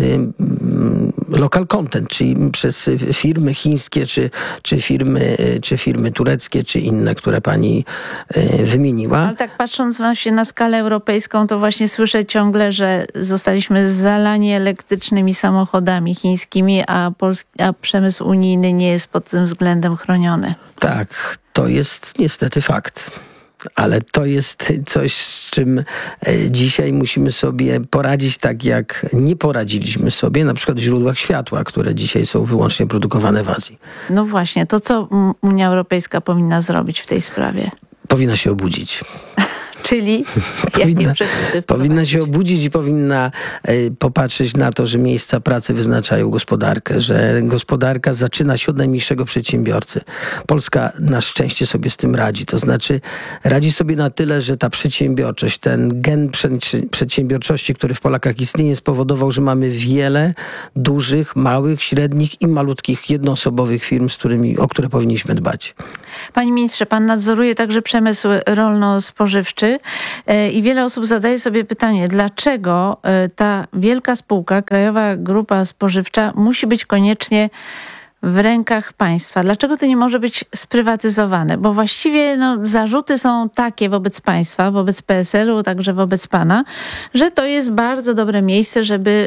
local content, czyli przez firmy chińskie, czy firmy tureckie, czy inne, które pani wymieniła. Ale tak patrząc właśnie na skalę europejską, to właśnie słyszę ciągle, że zostaliśmy zalani elektrycznymi samochodami chińskimi, a przemysł unijny nie jest pod tym względem chroniony. Tak, to jest niestety fakt. Ale to jest coś, z czym dzisiaj musimy sobie poradzić tak, jak nie poradziliśmy sobie na przykład w źródłach światła, które dzisiaj są wyłącznie produkowane w Azji. No właśnie, to co Unia Europejska powinna zrobić w tej sprawie? Powinna się obudzić. Czyli powinna się obudzić i powinna popatrzeć na to, że miejsca pracy wyznaczają gospodarkę, że gospodarka zaczyna się od najmniejszego przedsiębiorcy. Polska na szczęście sobie z tym radzi. To znaczy radzi sobie na tyle, że ta przedsiębiorczość, ten gen przedsiębiorczości, który w Polakach istnieje, spowodował, że mamy wiele dużych, małych, średnich i malutkich jednoosobowych firm, o które powinniśmy dbać. Panie ministrze, pan nadzoruje także przemysł rolno-spożywczy i wiele osób zadaje sobie pytanie, dlaczego ta wielka spółka, Krajowa Grupa Spożywcza, musi być koniecznie w rękach państwa? Dlaczego to nie może być sprywatyzowane? Bo właściwie zarzuty są takie wobec państwa, wobec PSL-u, także wobec pana, że to jest bardzo dobre miejsce, żeby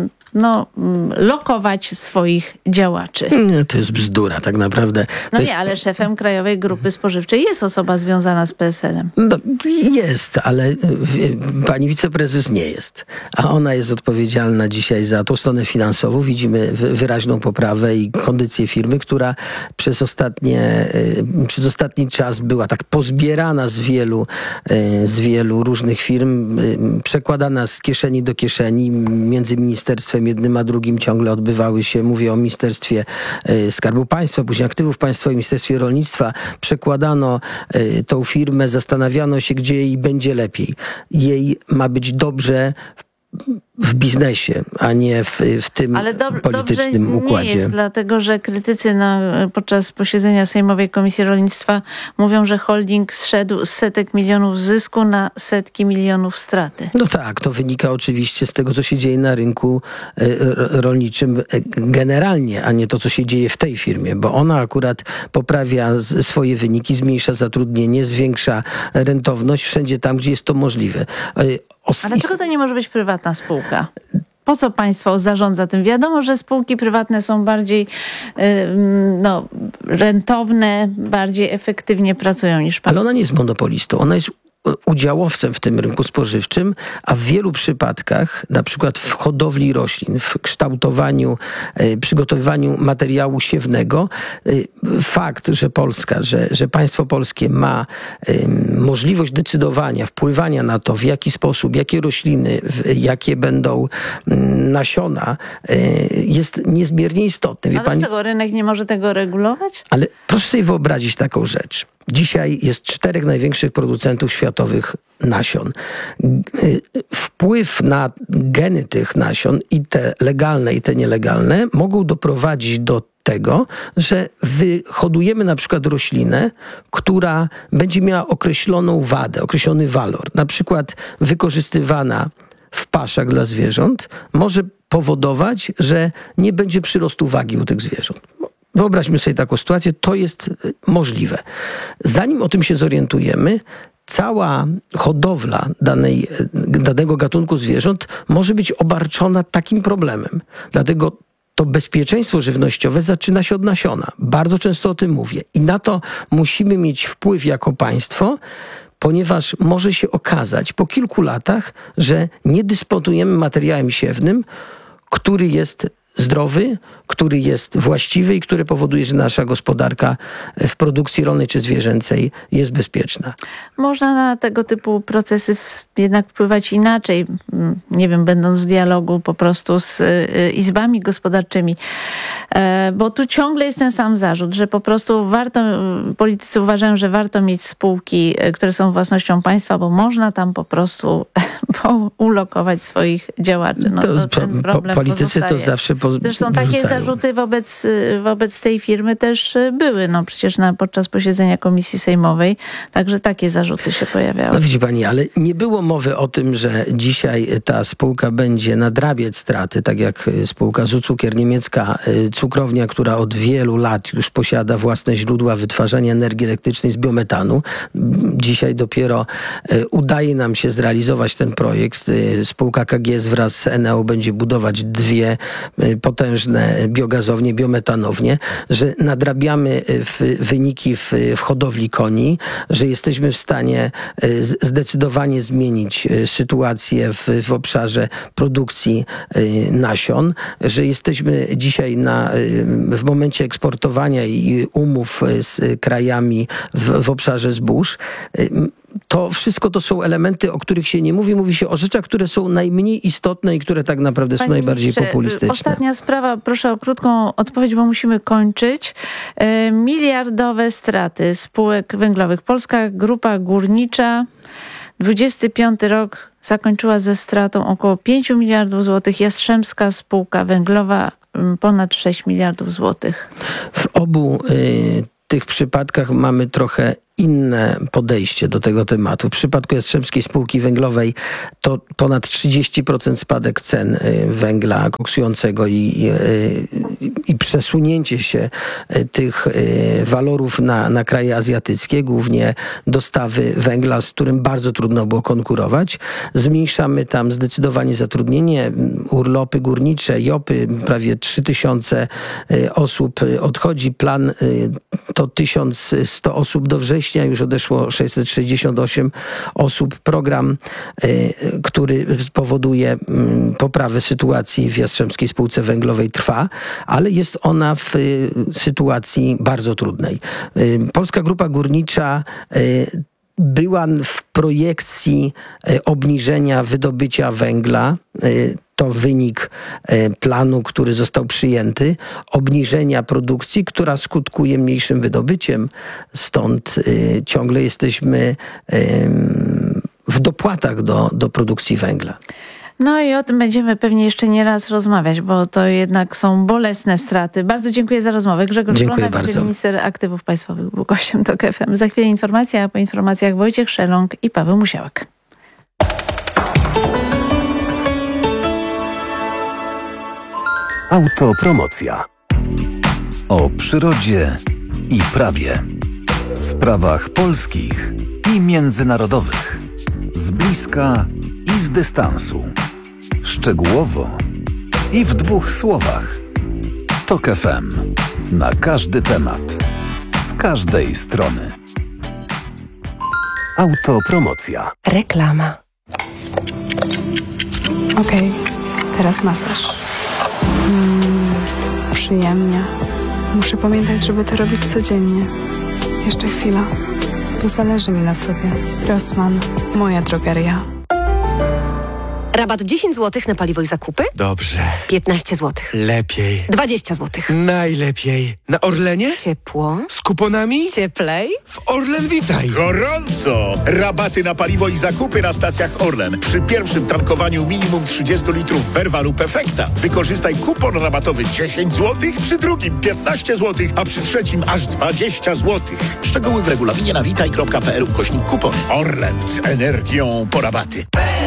lokować swoich działaczy. Nie, to jest bzdura, tak naprawdę. Ale szefem Krajowej Grupy Spożywczej jest osoba związana z PSL-em. No, jest, ale pani wiceprezes nie jest. A ona jest odpowiedzialna dzisiaj za tą stronę finansową. Widzimy wyraźną poprawę i kondycję firmy, która przez ostatni czas była tak pozbierana z wielu różnych firm, przekładana z kieszeni do kieszeni. Między ministerstwem jednym a drugim ciągle odbywały się, mówię o Ministerstwie Skarbu Państwa, później Aktywów Państwowych, Ministerstwie Rolnictwa. Przekładano tą firmę, zastanawiano się, gdzie jej będzie lepiej. Jej ma być dobrze w biznesie, a nie w tym politycznym układzie. Nie jest, dlatego że krytycy podczas posiedzenia Sejmowej Komisji Rolnictwa mówią, że holding zszedł z setek milionów zysku na setki milionów straty. No tak, to wynika oczywiście z tego, co się dzieje na rynku rolniczym generalnie, a nie to, co się dzieje w tej firmie, bo ona akurat poprawia swoje wyniki, zmniejsza zatrudnienie, zwiększa rentowność wszędzie tam, gdzie jest to możliwe. A dlaczego to nie może być prywatna spółka? Po co państwo zarządza tym? Wiadomo, że spółki prywatne są bardziej rentowne, bardziej efektywnie pracują niż państwo. Ale ona nie jest monopolistą. Ona jest udziałowcem w tym rynku spożywczym, a w wielu przypadkach, na przykład w hodowli roślin, w kształtowaniu, przygotowywaniu materiału siewnego, fakt, że Polska, że państwo polskie ma możliwość decydowania, wpływania na to, w jaki sposób, jakie rośliny, jakie będą nasiona, jest niezmiernie istotny. Dlaczego rynek nie może tego regulować? Ale proszę sobie wyobrazić taką rzecz. Dzisiaj jest 4 największych producentów światowych nasion. Wpływ na geny tych nasion, i te legalne, i te nielegalne, mogą doprowadzić do tego, że wyhodujemy na przykład roślinę, która będzie miała określoną wadę, określony walor. Na przykład wykorzystywana w paszach dla zwierząt może powodować, że nie będzie przyrostu wagi u tych zwierząt. Wyobraźmy sobie taką sytuację, to jest możliwe. Zanim o tym się zorientujemy, cała hodowla danego gatunku zwierząt może być obarczona takim problemem. Dlatego to bezpieczeństwo żywnościowe zaczyna się od nasiona. Bardzo często o tym mówię. I na to musimy mieć wpływ jako państwo, ponieważ może się okazać po kilku latach, że nie dysponujemy materiałem siewnym, który jest zdrowy, który jest właściwy i który powoduje, że nasza gospodarka w produkcji rolnej czy zwierzęcej jest bezpieczna. Można na tego typu procesy jednak wpływać inaczej, nie wiem, będąc w dialogu po prostu z izbami gospodarczymi, bo tu ciągle jest ten sam zarzut, że po prostu politycy uważają, że warto mieć spółki, które są własnością państwa, bo można tam po prostu ulokować swoich działaczy. No, politycy to zawsze zresztą takie zarzuty wobec tej firmy też były. No przecież podczas posiedzenia Komisji Sejmowej także takie zarzuty się pojawiały. No widzi pani, ale nie było mowy o tym, że dzisiaj ta spółka będzie nadrabiać straty, tak jak spółka Zucukier, niemiecka cukrownia, która od wielu lat już posiada własne źródła wytwarzania energii elektrycznej z biometanu. Dzisiaj dopiero udaje nam się zrealizować ten projekt. Spółka KGS wraz z Eneo będzie budować 2 potężne biogazownie, biometanownie, że nadrabiamy wyniki w hodowli koni, że jesteśmy w stanie zdecydowanie zmienić sytuację w obszarze produkcji nasion, że jesteśmy dzisiaj w momencie eksportowania i umów z krajami w obszarze zbóż. To wszystko to są elementy, o których się nie mówi. Mówi się o rzeczach, które są najmniej istotne i które tak naprawdę są najbardziej populistyczne. Ostatnia sprawa, proszę o krótką odpowiedź, bo musimy kończyć. Miliardowe straty spółek węglowych. Polska Grupa Górnicza 25 rok zakończyła ze stratą około 5 miliardów złotych. Jastrzębska Spółka Węglowa ponad 6 miliardów złotych. W obu tych przypadkach mamy trochę inne podejście do tego tematu. W przypadku Jastrzębskiej Spółki Węglowej to ponad 30% spadek cen węgla koksującego i przesunięcie się tych walorów na kraje azjatyckie, głównie dostawy węgla, z którym bardzo trudno było konkurować. Zmniejszamy tam zdecydowanie zatrudnienie, urlopy górnicze, JOP-y, prawie 3000 osób odchodzi. Plan to 1100 osób do września, już odeszło 668 osób. Program, który spowoduje poprawę sytuacji w Jastrzębskiej Spółce Węglowej, trwa, ale jest ona w sytuacji bardzo trudnej. Polska Grupa Górnicza była w projekcji obniżenia wydobycia węgla. To wynik planu, który został przyjęty, obniżenia produkcji, która skutkuje mniejszym wydobyciem. Stąd ciągle jesteśmy w dopłatach do produkcji węgla. No i o tym będziemy pewnie jeszcze nie raz rozmawiać, bo to jednak są bolesne straty. Bardzo dziękuję za rozmowę. Grzegorz Klona, minister aktywów państwowych, był gościem TOK FM. Za chwilę informacja, a po informacjach Wojciech Szeląg i Paweł Musiałek. Autopromocja. O przyrodzie i prawie. Sprawach polskich i międzynarodowych. Z bliska i z dystansu. Szczegółowo i w 2 słowach. TOK FM. Na każdy temat. Z każdej strony. Autopromocja. Reklama. Okej, teraz masaż. Przyjemnie. Muszę pamiętać, żeby to robić codziennie. Jeszcze chwila, bo zależy mi na sobie. Rossmann, moja drogeria. Rabat 10 zł na paliwo i zakupy? Dobrze. 15 zł. Lepiej. 20 zł. Najlepiej. Na Orlenie? Ciepło. Z kuponami? Cieplej. W Orlen Witaj. Gorąco! Rabaty na paliwo i zakupy na stacjach Orlen. Przy pierwszym tankowaniu minimum 30 litrów Verva lub Perfekta. Wykorzystaj kupon rabatowy 10 zł, przy drugim 15 zł, a przy trzecim aż 20 zł. Szczegóły w regulaminie na witaj.pl/kupon. Orlen z energią po rabaty.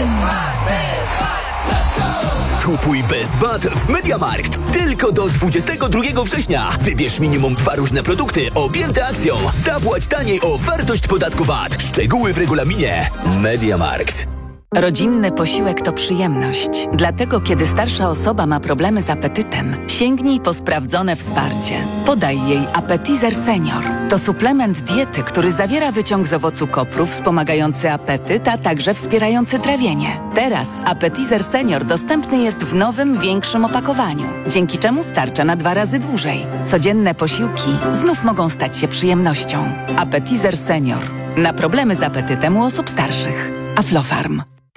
Kupuj bez VAT w MediaMarkt. Tylko do 22 września. Wybierz minimum 2 różne produkty objęte akcją. Zapłać taniej o wartość podatku VAT. Szczegóły w regulaminie. MediaMarkt. Rodzinny posiłek to przyjemność. Dlatego, kiedy starsza osoba ma problemy z apetytem, sięgnij po sprawdzone wsparcie. Podaj jej Appetizer Senior. To suplement diety, który zawiera wyciąg z owocu kopru wspomagający apetyt, a także wspierający trawienie. Teraz Appetizer Senior dostępny jest w nowym, większym opakowaniu, dzięki czemu starcza na 2 razy dłużej. Codzienne posiłki znów mogą stać się przyjemnością. Appetizer Senior. Na problemy z apetytem u osób starszych. Aflofarm.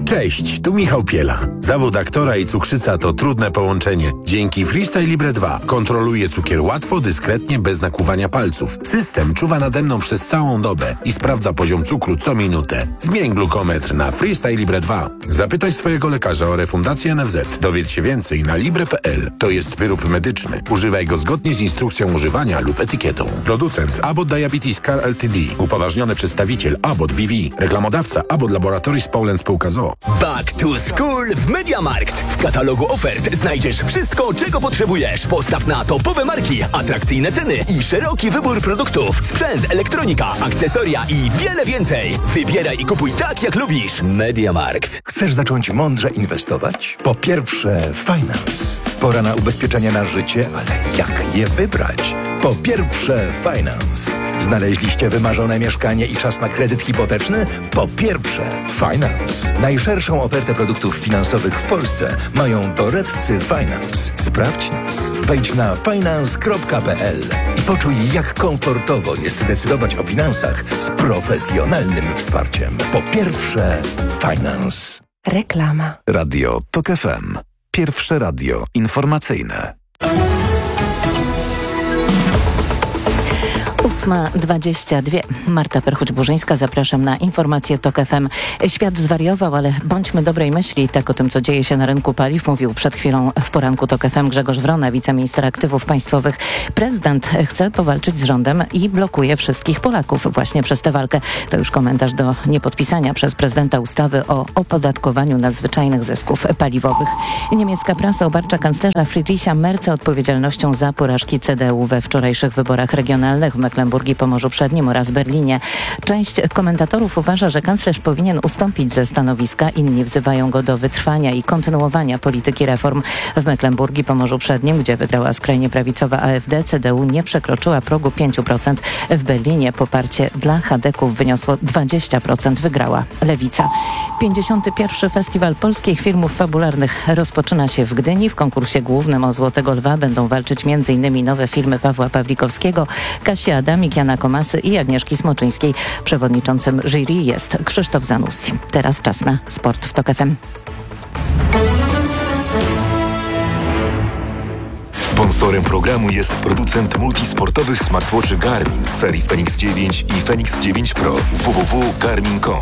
Cześć, tu Michał Piela. Zawód aktora i cukrzyca to trudne połączenie. Dzięki Freestyle Libre 2 kontroluję cukier łatwo, dyskretnie, bez nakłuwania palców. System czuwa nade mną przez całą dobę i sprawdza poziom cukru co minutę. Zmień glukometr na Freestyle Libre 2. Zapytaj swojego lekarza o refundację NFZ. Dowiedz się więcej na libre.pl. To jest wyrób medyczny. Używaj go zgodnie z instrukcją używania lub etykietą. Producent Abbott Diabetes Care Ltd. Upoważniony przedstawiciel Abbott BV. Reklamodawca Abbott Laboratories Poland Spółka z o.o. Back to School w MediaMarkt. W katalogu ofert znajdziesz wszystko, czego potrzebujesz. Postaw na topowe marki, atrakcyjne ceny i szeroki wybór produktów. Sprzęt, elektronika, akcesoria i wiele więcej. Wybieraj i kupuj tak, jak lubisz. MediaMarkt. Chcesz zacząć mądrze inwestować? Po pierwsze, Finance. Pora na ubezpieczenia na życie, ale jak je wybrać? Po pierwsze, Finance. Znaleźliście wymarzone mieszkanie i czas na kredyt hipoteczny? Po pierwsze, Finance. Najszerszą ofertę produktów finansowych w Polsce mają doradcy Finance. Sprawdź nas. Wejdź na finance.pl i poczuj, jak komfortowo jest decydować o finansach z profesjonalnym wsparciem. Po pierwsze, Finance. Reklama. Radio TOK FM. Pierwsze radio informacyjne. 8:22. Marta Perchuć-Burzyńska, zapraszam na informacje TOK FM. Świat zwariował, ale bądźmy dobrej myśli. Tak o tym, co dzieje się na rynku paliw, mówił przed chwilą w poranku TOK FM Grzegorz Wrona, wiceminister aktywów państwowych. Prezydent chce powalczyć z rządem i blokuje wszystkich Polaków właśnie przez tę walkę. To już komentarz do niepodpisania przez prezydenta ustawy o opodatkowaniu nadzwyczajnych zysków paliwowych. Niemiecka prasa obarcza kanclerza Friedricha Merza odpowiedzialnością za porażki CDU we wczorajszych wyborach regionalnych w Mecklenburgii, Pomorzu Przednim oraz Berlinie. Część komentatorów uważa, że kanclerz powinien ustąpić ze stanowiska. Inni wzywają go do wytrwania i kontynuowania polityki reform. W Mecklenburgii, Pomorzu Przednim, gdzie wygrała skrajnie prawicowa AfD, CDU nie przekroczyła progu 5%. W Berlinie poparcie dla chadeków wyniosło 20%. Wygrała Lewica. 51. Festiwal Polskich Filmów Fabularnych rozpoczyna się w Gdyni. W konkursie głównym o Złotego Lwa będą walczyć m.in. nowe filmy Pawła Pawlikowskiego, Kasi Adamik, Jana Komasy i Agnieszki Smoczyńskiej. Przewodniczącym jury jest Krzysztof Zanussi. Teraz czas na sport w TOK FM. Sponsorem programu jest producent multisportowych smartwatchy Garmin z serii Fenix 9 i Fenix 9 Pro. www.garmin.com.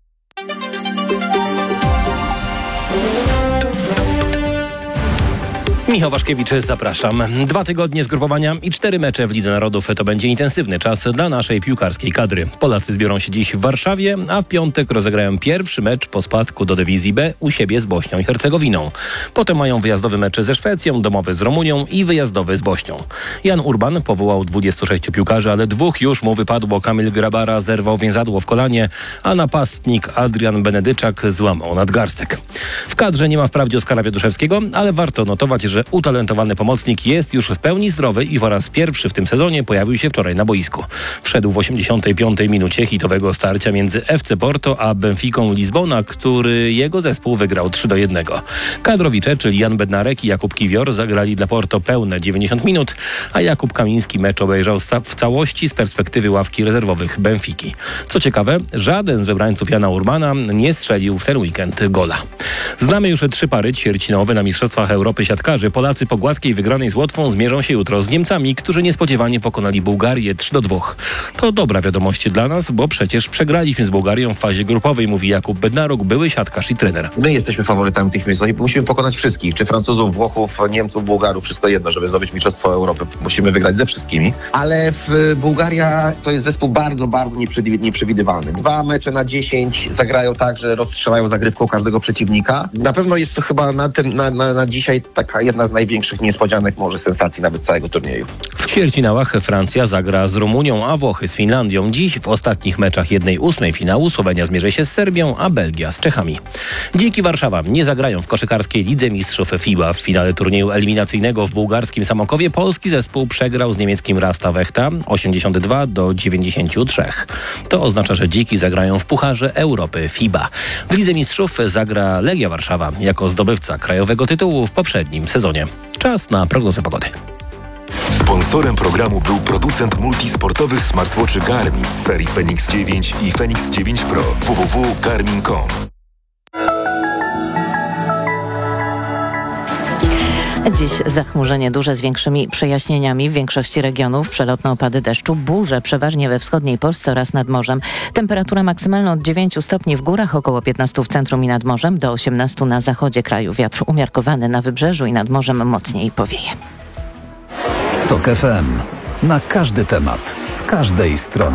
Michał Waszkiewicz, zapraszam. 2 tygodnie zgrupowania i 4 mecze w Lidze Narodów. To będzie intensywny czas dla naszej piłkarskiej kadry. Polacy zbiorą się dziś w Warszawie, a w piątek rozegrają pierwszy mecz po spadku do dywizji B u siebie z Bośnią i Hercegowiną. Potem mają wyjazdowy mecz ze Szwecją, domowy z Rumunią i wyjazdowy z Bośnią. Jan Urban powołał 26 piłkarzy, ale 2 już mu wypadło. Kamil Grabara zerwał więzadło w kolanie, a napastnik Adrian Benedyczak złamał nadgarstek. W kadrze nie ma wprawdzie Oskara Pioduszewskiego, ale warto notować, że utalentowany pomocnik jest już w pełni zdrowy i po raz pierwszy w tym sezonie pojawił się wczoraj na boisku. Wszedł w 85. minucie hitowego starcia między FC Porto a Benficą Lizbona, który jego zespół wygrał 3-1. Kadrowicze, czyli Jan Bednarek i Jakub Kiwior, zagrali dla Porto pełne 90 minut, a Jakub Kamiński mecz obejrzał w całości z perspektywy ławki rezerwowych Benfiki. Co ciekawe, żaden z wybrańców Jana Urbana nie strzelił w ten weekend gola. Znamy już 3 pary ćwierćfinałowe na Mistrzostwach Europy siatkarzy. Polacy po gładkiej wygranej z Łotwą zmierzą się jutro z Niemcami, którzy niespodziewanie pokonali Bułgarię 3-2. To dobra wiadomość dla nas, bo przecież przegraliśmy z Bułgarią w fazie grupowej, mówi Jakub Bednaruk, były siatkarz i trener. My jesteśmy faworytami tych mistrzostw i musimy pokonać wszystkich, czy Francuzów, Włochów, Niemców, Bułgarów, wszystko jedno, żeby zdobyć Mistrzostwo Europy. Musimy wygrać ze wszystkimi, ale Bułgaria to jest zespół bardzo, bardzo nieprzewidywalny. 2 mecze na 10 zagrają tak, że rozstrzelają zagrywką każdego przeciwnika. Na pewno jest to chyba na dzisiaj taka jedna z największych niespodzianek, może sensacji nawet całego turnieju. W ćwierćfinałach Francja zagra z Rumunią, a Włochy z Finlandią. Dziś w ostatnich meczach 1/8 finału Słowenia zmierzy się z Serbią, a Belgia z Czechami. Dziki Warszawa nie zagrają w koszykarskiej Lidze Mistrzów FIBA. W finale turnieju eliminacyjnego w bułgarskim Samokowie polski zespół przegrał z niemieckim Rasta Wechta 82-93. To oznacza, że Dziki zagrają w Pucharze Europy FIBA. W Lidze Mistrzów zagra Legia Warszawa jako zdobywca krajowego tytułu w poprzednim sezonie. Czas na prognozę pogody. Sponsorem programu był producent multisportowych smartwatchy Garmin z serii Fenix 9 i Fenix 9 Pro. www.garmin.com. Dziś zachmurzenie duże z większymi przejaśnieniami w większości regionów, przelotne opady deszczu, burze przeważnie we wschodniej Polsce oraz nad morzem. Temperatura maksymalna od 9 stopni w górach, około 15 w centrum i nad morzem, do 18 na zachodzie kraju. Wiatr umiarkowany na wybrzeżu i nad morzem mocniej powieje. TOK FM. Na każdy temat, z każdej strony.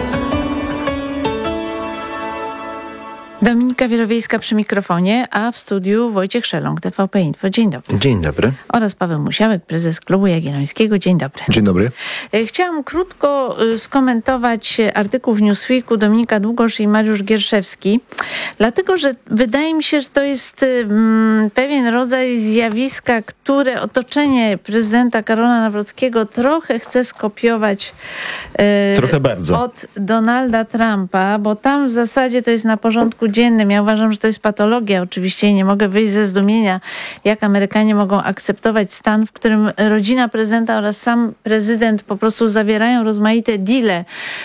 Dominika Wielowiejska przy mikrofonie, a w studiu Wojciech Szelong, TVP Info. Dzień dobry. Dzień dobry. Oraz Paweł Musiałek, prezes Klubu Jagiellońskiego. Dzień dobry. Dzień dobry. Chciałam krótko skomentować artykuł w Newsweeku Dominika Długosz i Mariusz Gierszewski, dlatego, że wydaje mi się, że to jest pewien rodzaj zjawiska, które otoczenie prezydenta Karola Nawrockiego trochę chce skopiować trochę bardzo od Donalda Trumpa, bo tam w zasadzie to jest na porządku dziennym. Ja uważam, że to jest patologia oczywiście i nie mogę wyjść ze zdumienia, jak Amerykanie mogą akceptować stan, w którym rodzina prezydenta oraz sam prezydent po prostu zawierają rozmaite deale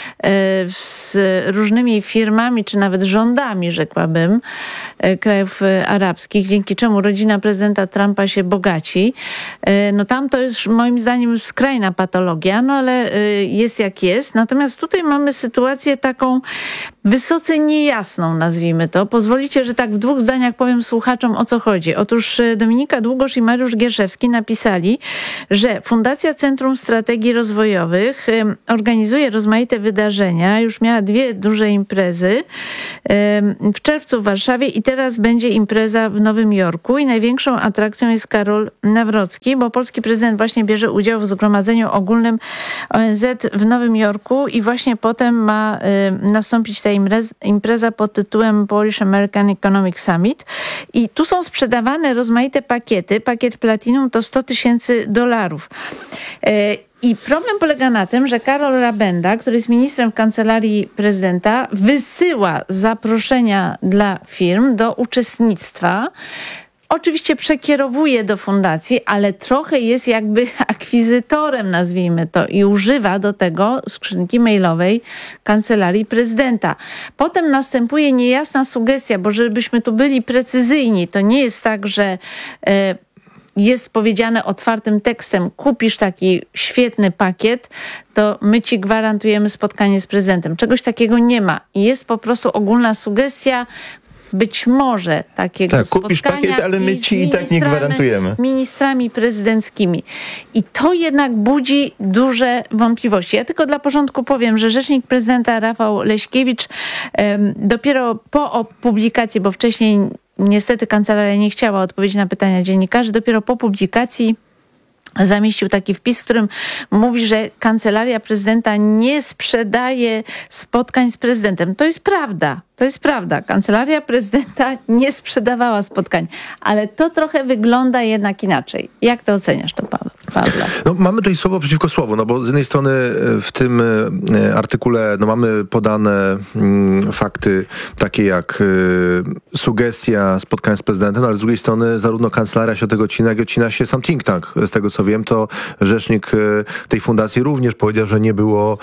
z różnymi firmami, czy nawet rządami, rzekłabym, krajów arabskich, dzięki czemu rodzina prezydenta Trumpa się bogaci. No tam to jest moim zdaniem skrajna patologia, no ale jest jak jest. Natomiast tutaj mamy sytuację taką wysoce niejasną, nazwijmy to. Pozwolicie, że tak w 2 zdaniach powiem słuchaczom, o co chodzi. Otóż Dominika Długosz i Mariusz Gierszewski napisali, że Fundacja Centrum Strategii Rozwojowych organizuje rozmaite wydarzenia. Już miała 2 duże imprezy w czerwcu w Warszawie i teraz będzie impreza w Nowym Jorku i największą atrakcją jest Karol Nawrocki, bo polski prezydent właśnie bierze udział w Zgromadzeniu Ogólnym ONZ w Nowym Jorku i właśnie potem ma nastąpić ta impreza pod tytułem Polish American Economic Summit i tu są sprzedawane rozmaite pakiety. Pakiet Platinum to $100,000. I problem polega na tym, że Karol Rabenda, który jest ministrem w kancelarii prezydenta, wysyła zaproszenia dla firm do uczestnictwa. Oczywiście przekierowuje do fundacji, ale trochę jest jakby akwizytorem, nazwijmy to, i używa do tego skrzynki mailowej kancelarii prezydenta. Potem następuje niejasna sugestia, bo żebyśmy tu byli precyzyjni, to nie jest tak, że jest powiedziane otwartym tekstem, kupisz taki świetny pakiet, to my ci gwarantujemy spotkanie z prezydentem. Czegoś takiego nie ma. Jest po prostu ogólna sugestia, być może takiego spotkania. Kupisz pakiet, ale my ci i tak nie gwarantujemy. Ministrami prezydenckimi. I to jednak budzi duże wątpliwości. Ja tylko dla porządku powiem, że rzecznik prezydenta Rafał Leśkiewicz dopiero po publikacji, bo wcześniej niestety kancelaria nie chciała odpowiedzieć na pytania dziennikarzy, dopiero po publikacji zamieścił taki wpis, w którym mówi, że kancelaria prezydenta nie sprzedaje spotkań z prezydentem. To jest prawda. To jest prawda. Kancelaria prezydenta nie sprzedawała spotkań, ale to trochę wygląda jednak inaczej. Jak to oceniasz to, Pawle? No, mamy tutaj słowo przeciwko słowu, no bo z jednej strony w tym artykule mamy podane fakty takie jak sugestia spotkania z prezydentem, no, ale z drugiej strony zarówno kancelaria się od tego odcina, jak i odcina się sam think tank. Z tego co wiem, to rzecznik tej fundacji również powiedział, że nie było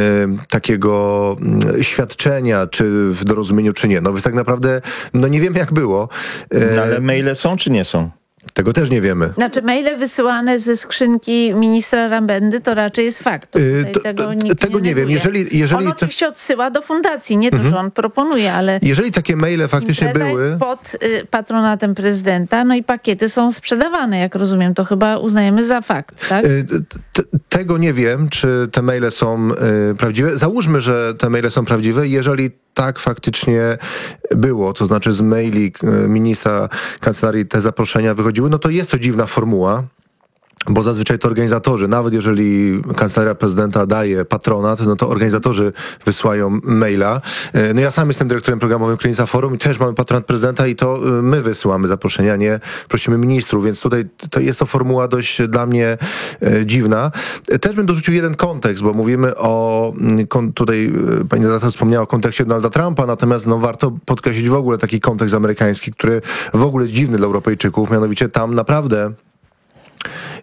takiego świadczenia, czy w dorozumieniu, czy nie. No więc tak naprawdę, no nie wiemy jak było. No, ale maile są, czy nie są? Tego też nie wiemy. Znaczy maile wysyłane ze skrzynki ministra Rabendy to raczej jest fakt. Tego nie wiem. Jeżeli on oczywiście odsyła do fundacji, nie to, że on proponuje, ale jeżeli takie maile faktycznie były jest pod patronatem prezydenta, no i pakiety są sprzedawane, jak rozumiem, to chyba uznajemy za fakt, tak? Tego nie wiem, czy te maile są prawdziwe. Załóżmy, że te maile są prawdziwe. Jeżeli tak faktycznie było, to znaczy z maili ministra kancelarii te zaproszenia wychodziły, no to jest to dziwna formuła. Bo zazwyczaj to organizatorzy, nawet jeżeli kancelaria prezydenta daje patronat, no to organizatorzy wysyłają maila. No ja sam jestem dyrektorem programowym Krynica Forum i też mamy patronat prezydenta i to my wysyłamy zaproszenia, nie prosimy ministrów, więc tutaj to jest to formuła dość dla mnie dziwna. Też bym dorzucił jeden kontekst, bo mówimy o, tutaj pani redaktor wspomniała o kontekście Donalda Trumpa, natomiast no warto podkreślić w ogóle taki kontekst amerykański, który w ogóle jest dziwny dla Europejczyków, mianowicie tam naprawdę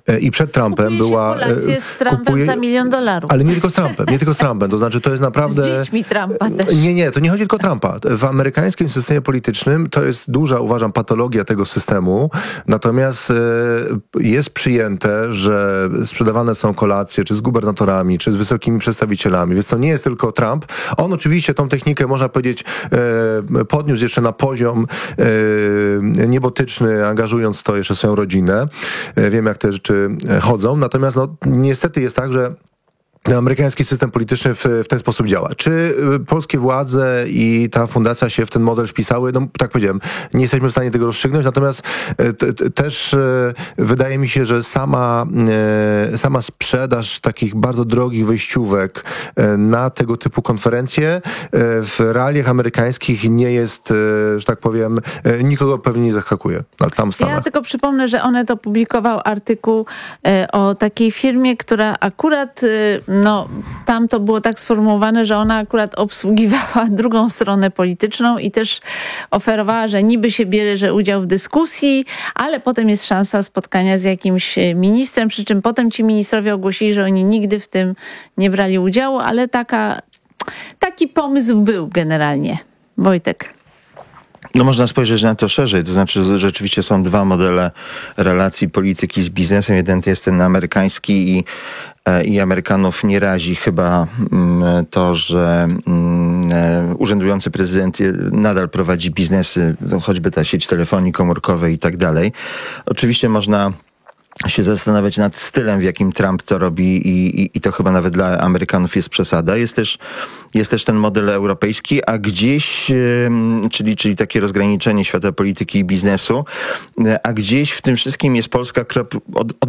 i przed Trumpem była... Kolację z Trumpem za $1 milion. Ale nie tylko z Trumpem, to znaczy to jest naprawdę... Z dziećmi Trumpa też. Nie, to nie chodzi tylko o Trumpa. W amerykańskim systemie politycznym to jest duża, uważam, patologia tego systemu, natomiast jest przyjęte, że sprzedawane są kolacje, czy z gubernatorami, czy z wysokimi przedstawicielami, więc to nie jest tylko Trump. On oczywiście tą technikę, można powiedzieć, podniósł jeszcze na poziom niebotyczny, angażując to jeszcze swoją rodzinę. Wiem, jak te rzeczy chodzą, natomiast niestety jest tak, że amerykański system polityczny w ten sposób działa. Czy polskie władze i ta fundacja się w ten model wpisały? No, tak powiedziałem, nie jesteśmy w stanie tego rozstrzygnąć, natomiast też wydaje mi się, że sama sprzedaż takich bardzo drogich wejściówek na tego typu konferencje w realiach amerykańskich nie jest, że tak powiem, nikogo pewnie nie zaskakuje. Tam w Stanach. Ja tylko przypomnę, że Onet opublikował artykuł o takiej firmie, która akurat tam to było tak sformułowane, że ona akurat obsługiwała drugą stronę polityczną i też oferowała, że niby się bierze udział w dyskusji, ale potem jest szansa spotkania z jakimś ministrem, przy czym potem ci ministrowie ogłosili, że oni nigdy w tym nie brali udziału, ale taki pomysł był generalnie. Wojtek. No można spojrzeć na to szerzej, to znaczy że rzeczywiście są dwa modele relacji polityki z biznesem. Jeden to jest ten amerykański i Amerykanów nie razi chyba to, że urzędujący prezydent nadal prowadzi biznesy, choćby ta sieć telefonii komórkowej i tak dalej. Oczywiście można się zastanawiać nad stylem, w jakim Trump to robi i to chyba nawet dla Amerykanów jest przesada. Jest też ten model europejski, a gdzieś, czyli takie rozgraniczenie świata polityki i biznesu, a gdzieś w tym wszystkim jest Polska od